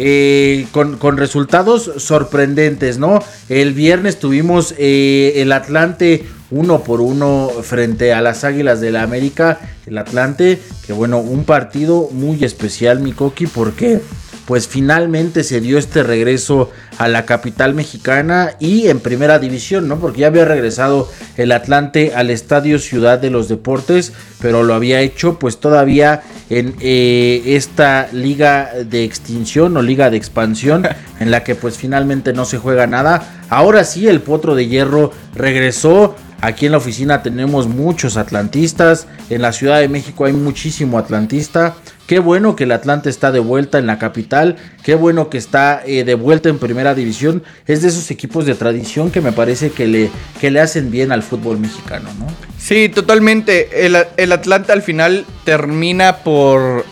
con resultados sorprendentes, ¿no? El viernes tuvimos el Atlante 1-1 frente a las Águilas del la América. El Atlante, que bueno, un partido muy especial, mi Coqui, porque pues finalmente se dio este regreso a la capital mexicana y en primera división, ¿no? Porque ya había regresado el Atlante al Estadio Ciudad de los Deportes, pero lo había hecho pues todavía en esta liga de extinción o liga de expansión en la que pues finalmente no se juega nada. Ahora sí, el Potro de Hierro regresó. Aquí en la oficina tenemos muchos atlantistas, en la Ciudad de México hay muchísimo atlantista. Qué bueno que el Atlante está de vuelta en la capital, qué bueno que está de vuelta en primera división. Es de esos equipos de tradición que me parece que le hacen bien al fútbol mexicano, ¿no? Sí, totalmente. El Atlante al final termina por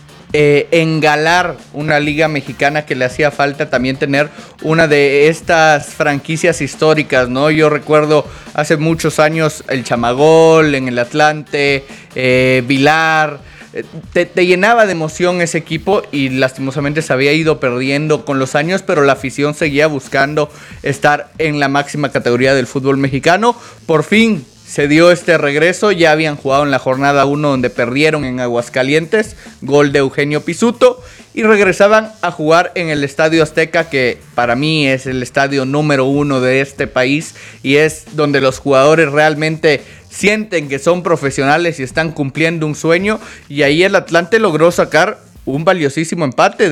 engalar una liga mexicana que le hacía falta también tener una de estas franquicias históricas, ¿no? Yo recuerdo hace muchos años el Chamagol en el Atlante, Vilar. Te llenaba de emoción ese equipo y lastimosamente se había ido perdiendo con los años, pero la afición seguía buscando estar en la máxima categoría del fútbol mexicano. Por fin se dio este regreso, ya habían jugado en la jornada 1 donde perdieron en Aguascalientes, gol de Eugenio Pizzuto, y regresaban a jugar en el Estadio Azteca, que para mí es el estadio número 1 de este país y es donde los jugadores realmente sienten que son profesionales y están cumpliendo un sueño, y ahí el Atlante logró sacar un valiosísimo empate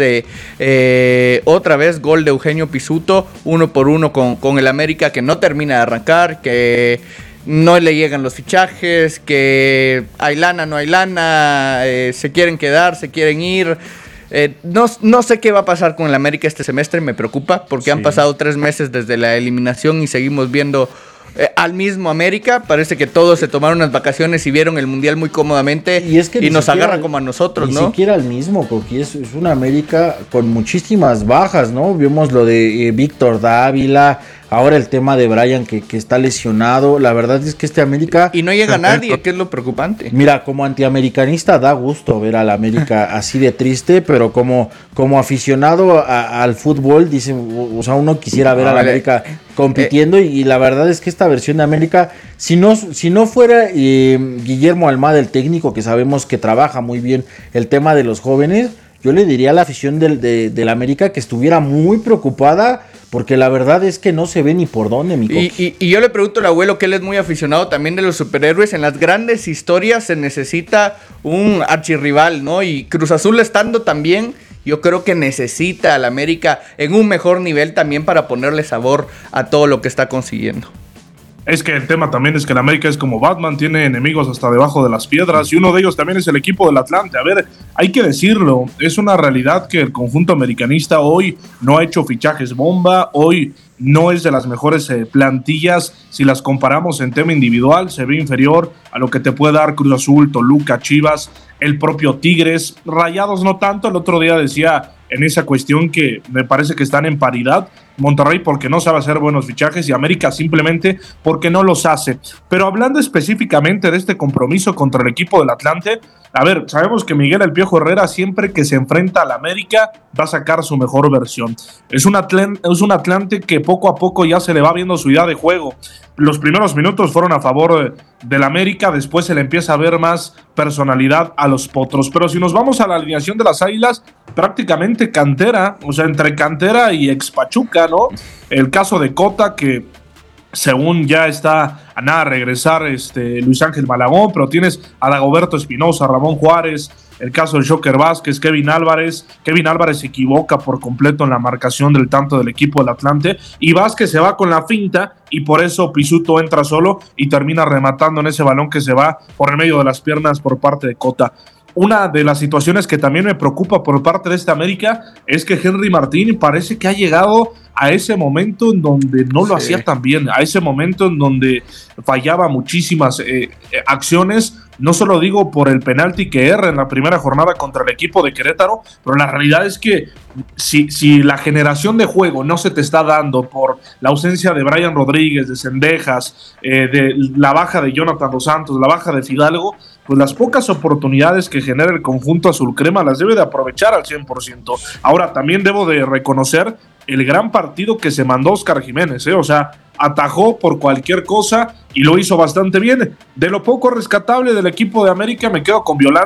de otra vez gol de Eugenio Pizzuto, 1-1 con el América, que no termina de arrancar, que no le llegan los fichajes, que hay lana, no hay lana, se quieren quedar, se quieren ir. No sé qué va a pasar con el América este semestre, me preocupa, porque han pasado 3 meses desde la eliminación y seguimos viendo al mismo América. Parece que todos se tomaron unas vacaciones y vieron el Mundial muy cómodamente y nos agarran como a nosotros, ¿no? Ni siquiera el mismo, porque es una América con muchísimas bajas, ¿no? Vimos lo de Víctor Dávila, ahora el tema de Brian que está lesionado. La verdad es que este América... Y no llega nadie, que es lo preocupante. Mira, como antiamericanista da gusto ver al América así de triste, pero como aficionado al fútbol, dice, o sea, uno quisiera ver al América compitiendo y la verdad es que esta versión de América, si no fuera Guillermo Almada, el técnico, que sabemos que trabaja muy bien el tema de los jóvenes, yo le diría a la afición del América que estuviera muy preocupada, porque la verdad es que no se ve ni por dónde, mi Coqui. Y yo le pregunto al abuelo, que él es muy aficionado también de los superhéroes. En las grandes historias se necesita un archirrival, ¿no? Y Cruz Azul estando también, yo creo que necesita al América en un mejor nivel también para ponerle sabor a todo lo que está consiguiendo. Es que el tema también es que el América es como Batman, tiene enemigos hasta debajo de las piedras, y uno de ellos también es el equipo del Atlante. A ver, hay que decirlo, es una realidad que el conjunto americanista hoy no ha hecho fichajes bomba, hoy no es de las mejores plantillas. Si las comparamos en tema individual, se ve inferior a lo que te puede dar Cruz Azul, Toluca, Chivas, el propio Tigres. Rayados no tanto. El otro día decía en esa cuestión que me parece que están en paridad. Monterrey porque no sabe hacer buenos fichajes y América simplemente porque no los hace. Pero hablando específicamente de este compromiso contra el equipo del Atlante, a ver, sabemos que Miguel El Piojo Herrera siempre que se enfrenta al América va a sacar su mejor versión. Es un Atlante que poco a poco ya se le va viendo su idea de juego. Los primeros minutos fueron a favor del América, después se le empieza a ver más personalidad a los Potros. Pero si nos vamos a la alineación de las Águilas, prácticamente cantera, o sea, entre cantera y ex Pachuca, ¿no? El caso de Cota, que según ya está a nada de regresar Luis Ángel Malagón, pero tienes a Dagoberto Espinosa, Ramón Juárez, el caso del Joker Vázquez, Kevin Álvarez se equivoca por completo en la marcación del tanto del equipo del Atlante, y Vázquez se va con la finta, y por eso Pizzuto entra solo y termina rematando en ese balón que se va por el medio de las piernas por parte de Cota. Una de las situaciones que también me preocupa por parte de esta América es que Henry Martín parece que ha llegado a ese momento en donde no lo hacía tan bien, a ese momento en donde fallaba muchísimas acciones. No solo digo por el penalti que erra en la primera jornada contra el equipo de Querétaro, pero la realidad es que si la generación de juego no se te está dando por la ausencia de Brian Rodríguez, de Cendejas, de la baja de Jonathan Dos Santos, la baja de Fidalgo, pues las pocas oportunidades que genera el conjunto azul crema las debe de aprovechar al 100%. Ahora, también debo de reconocer el gran partido que se mandó Oscar Jiménez, o sea, atajó por cualquier cosa y lo hizo bastante bien. De lo poco rescatable del equipo de América me quedo con Violante,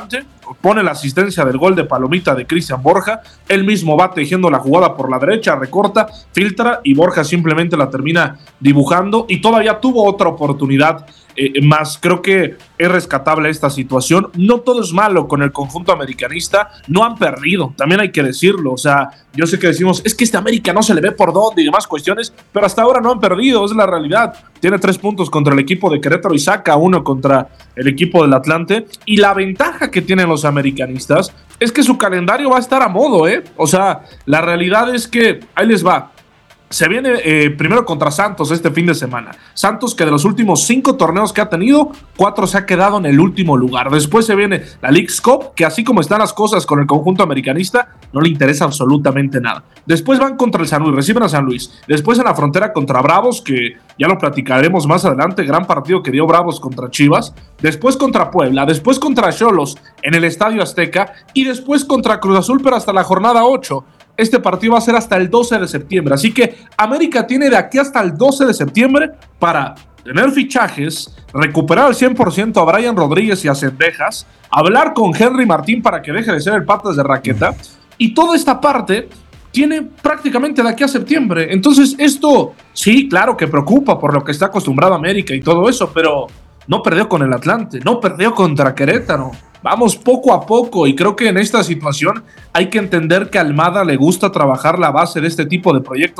pone la asistencia del gol de palomita de Cristian Borja, él mismo va tejiendo la jugada por la derecha, recorta, filtra y Borja simplemente la termina dibujando y todavía tuvo otra oportunidad más. Creo que es rescatable esta situación. No todo es malo con el conjunto americanista, no han perdido, también hay que decirlo. O sea, yo sé que decimos, es que este América no se le ve por dónde y demás cuestiones, pero hasta ahora no han perdido, es la realidad. Tiene 3 puntos contra el equipo de Querétaro y saca 1 contra el equipo del Atlante, y la ventaja que tienen los americanistas es que su calendario va a estar a modo, O sea, la realidad es que, ahí les va. Se viene primero contra Santos este fin de semana. Santos, que de los últimos 5 torneos que ha tenido, 4 se ha quedado en el último lugar. Después se viene la Leagues Cup, que así como están las cosas con el conjunto americanista, no le interesa absolutamente nada. Después van contra el San Luis, reciben a San Luis. Después en la frontera contra Bravos, que ya lo platicaremos más adelante, gran partido que dio Bravos contra Chivas. Después contra Puebla, después contra Xolos en el Estadio Azteca y después contra Cruz Azul, pero hasta la jornada 8. Este partido va a ser hasta el 12 de septiembre. Así que América tiene de aquí hasta el 12 de septiembre para tener fichajes, recuperar al 100% a Brian Rodríguez y a Cendejas, hablar con Henry Martín para que deje de ser el patas de raqueta. Y toda esta parte tiene prácticamente de aquí a septiembre. Entonces esto, sí, claro que preocupa por lo que está acostumbrado América y todo eso, pero no perdió con el Atlante, no perdió contra Querétaro. Vamos poco a poco y creo que en esta situación hay que entender que a Almada le gusta trabajar la base de este tipo de proyectos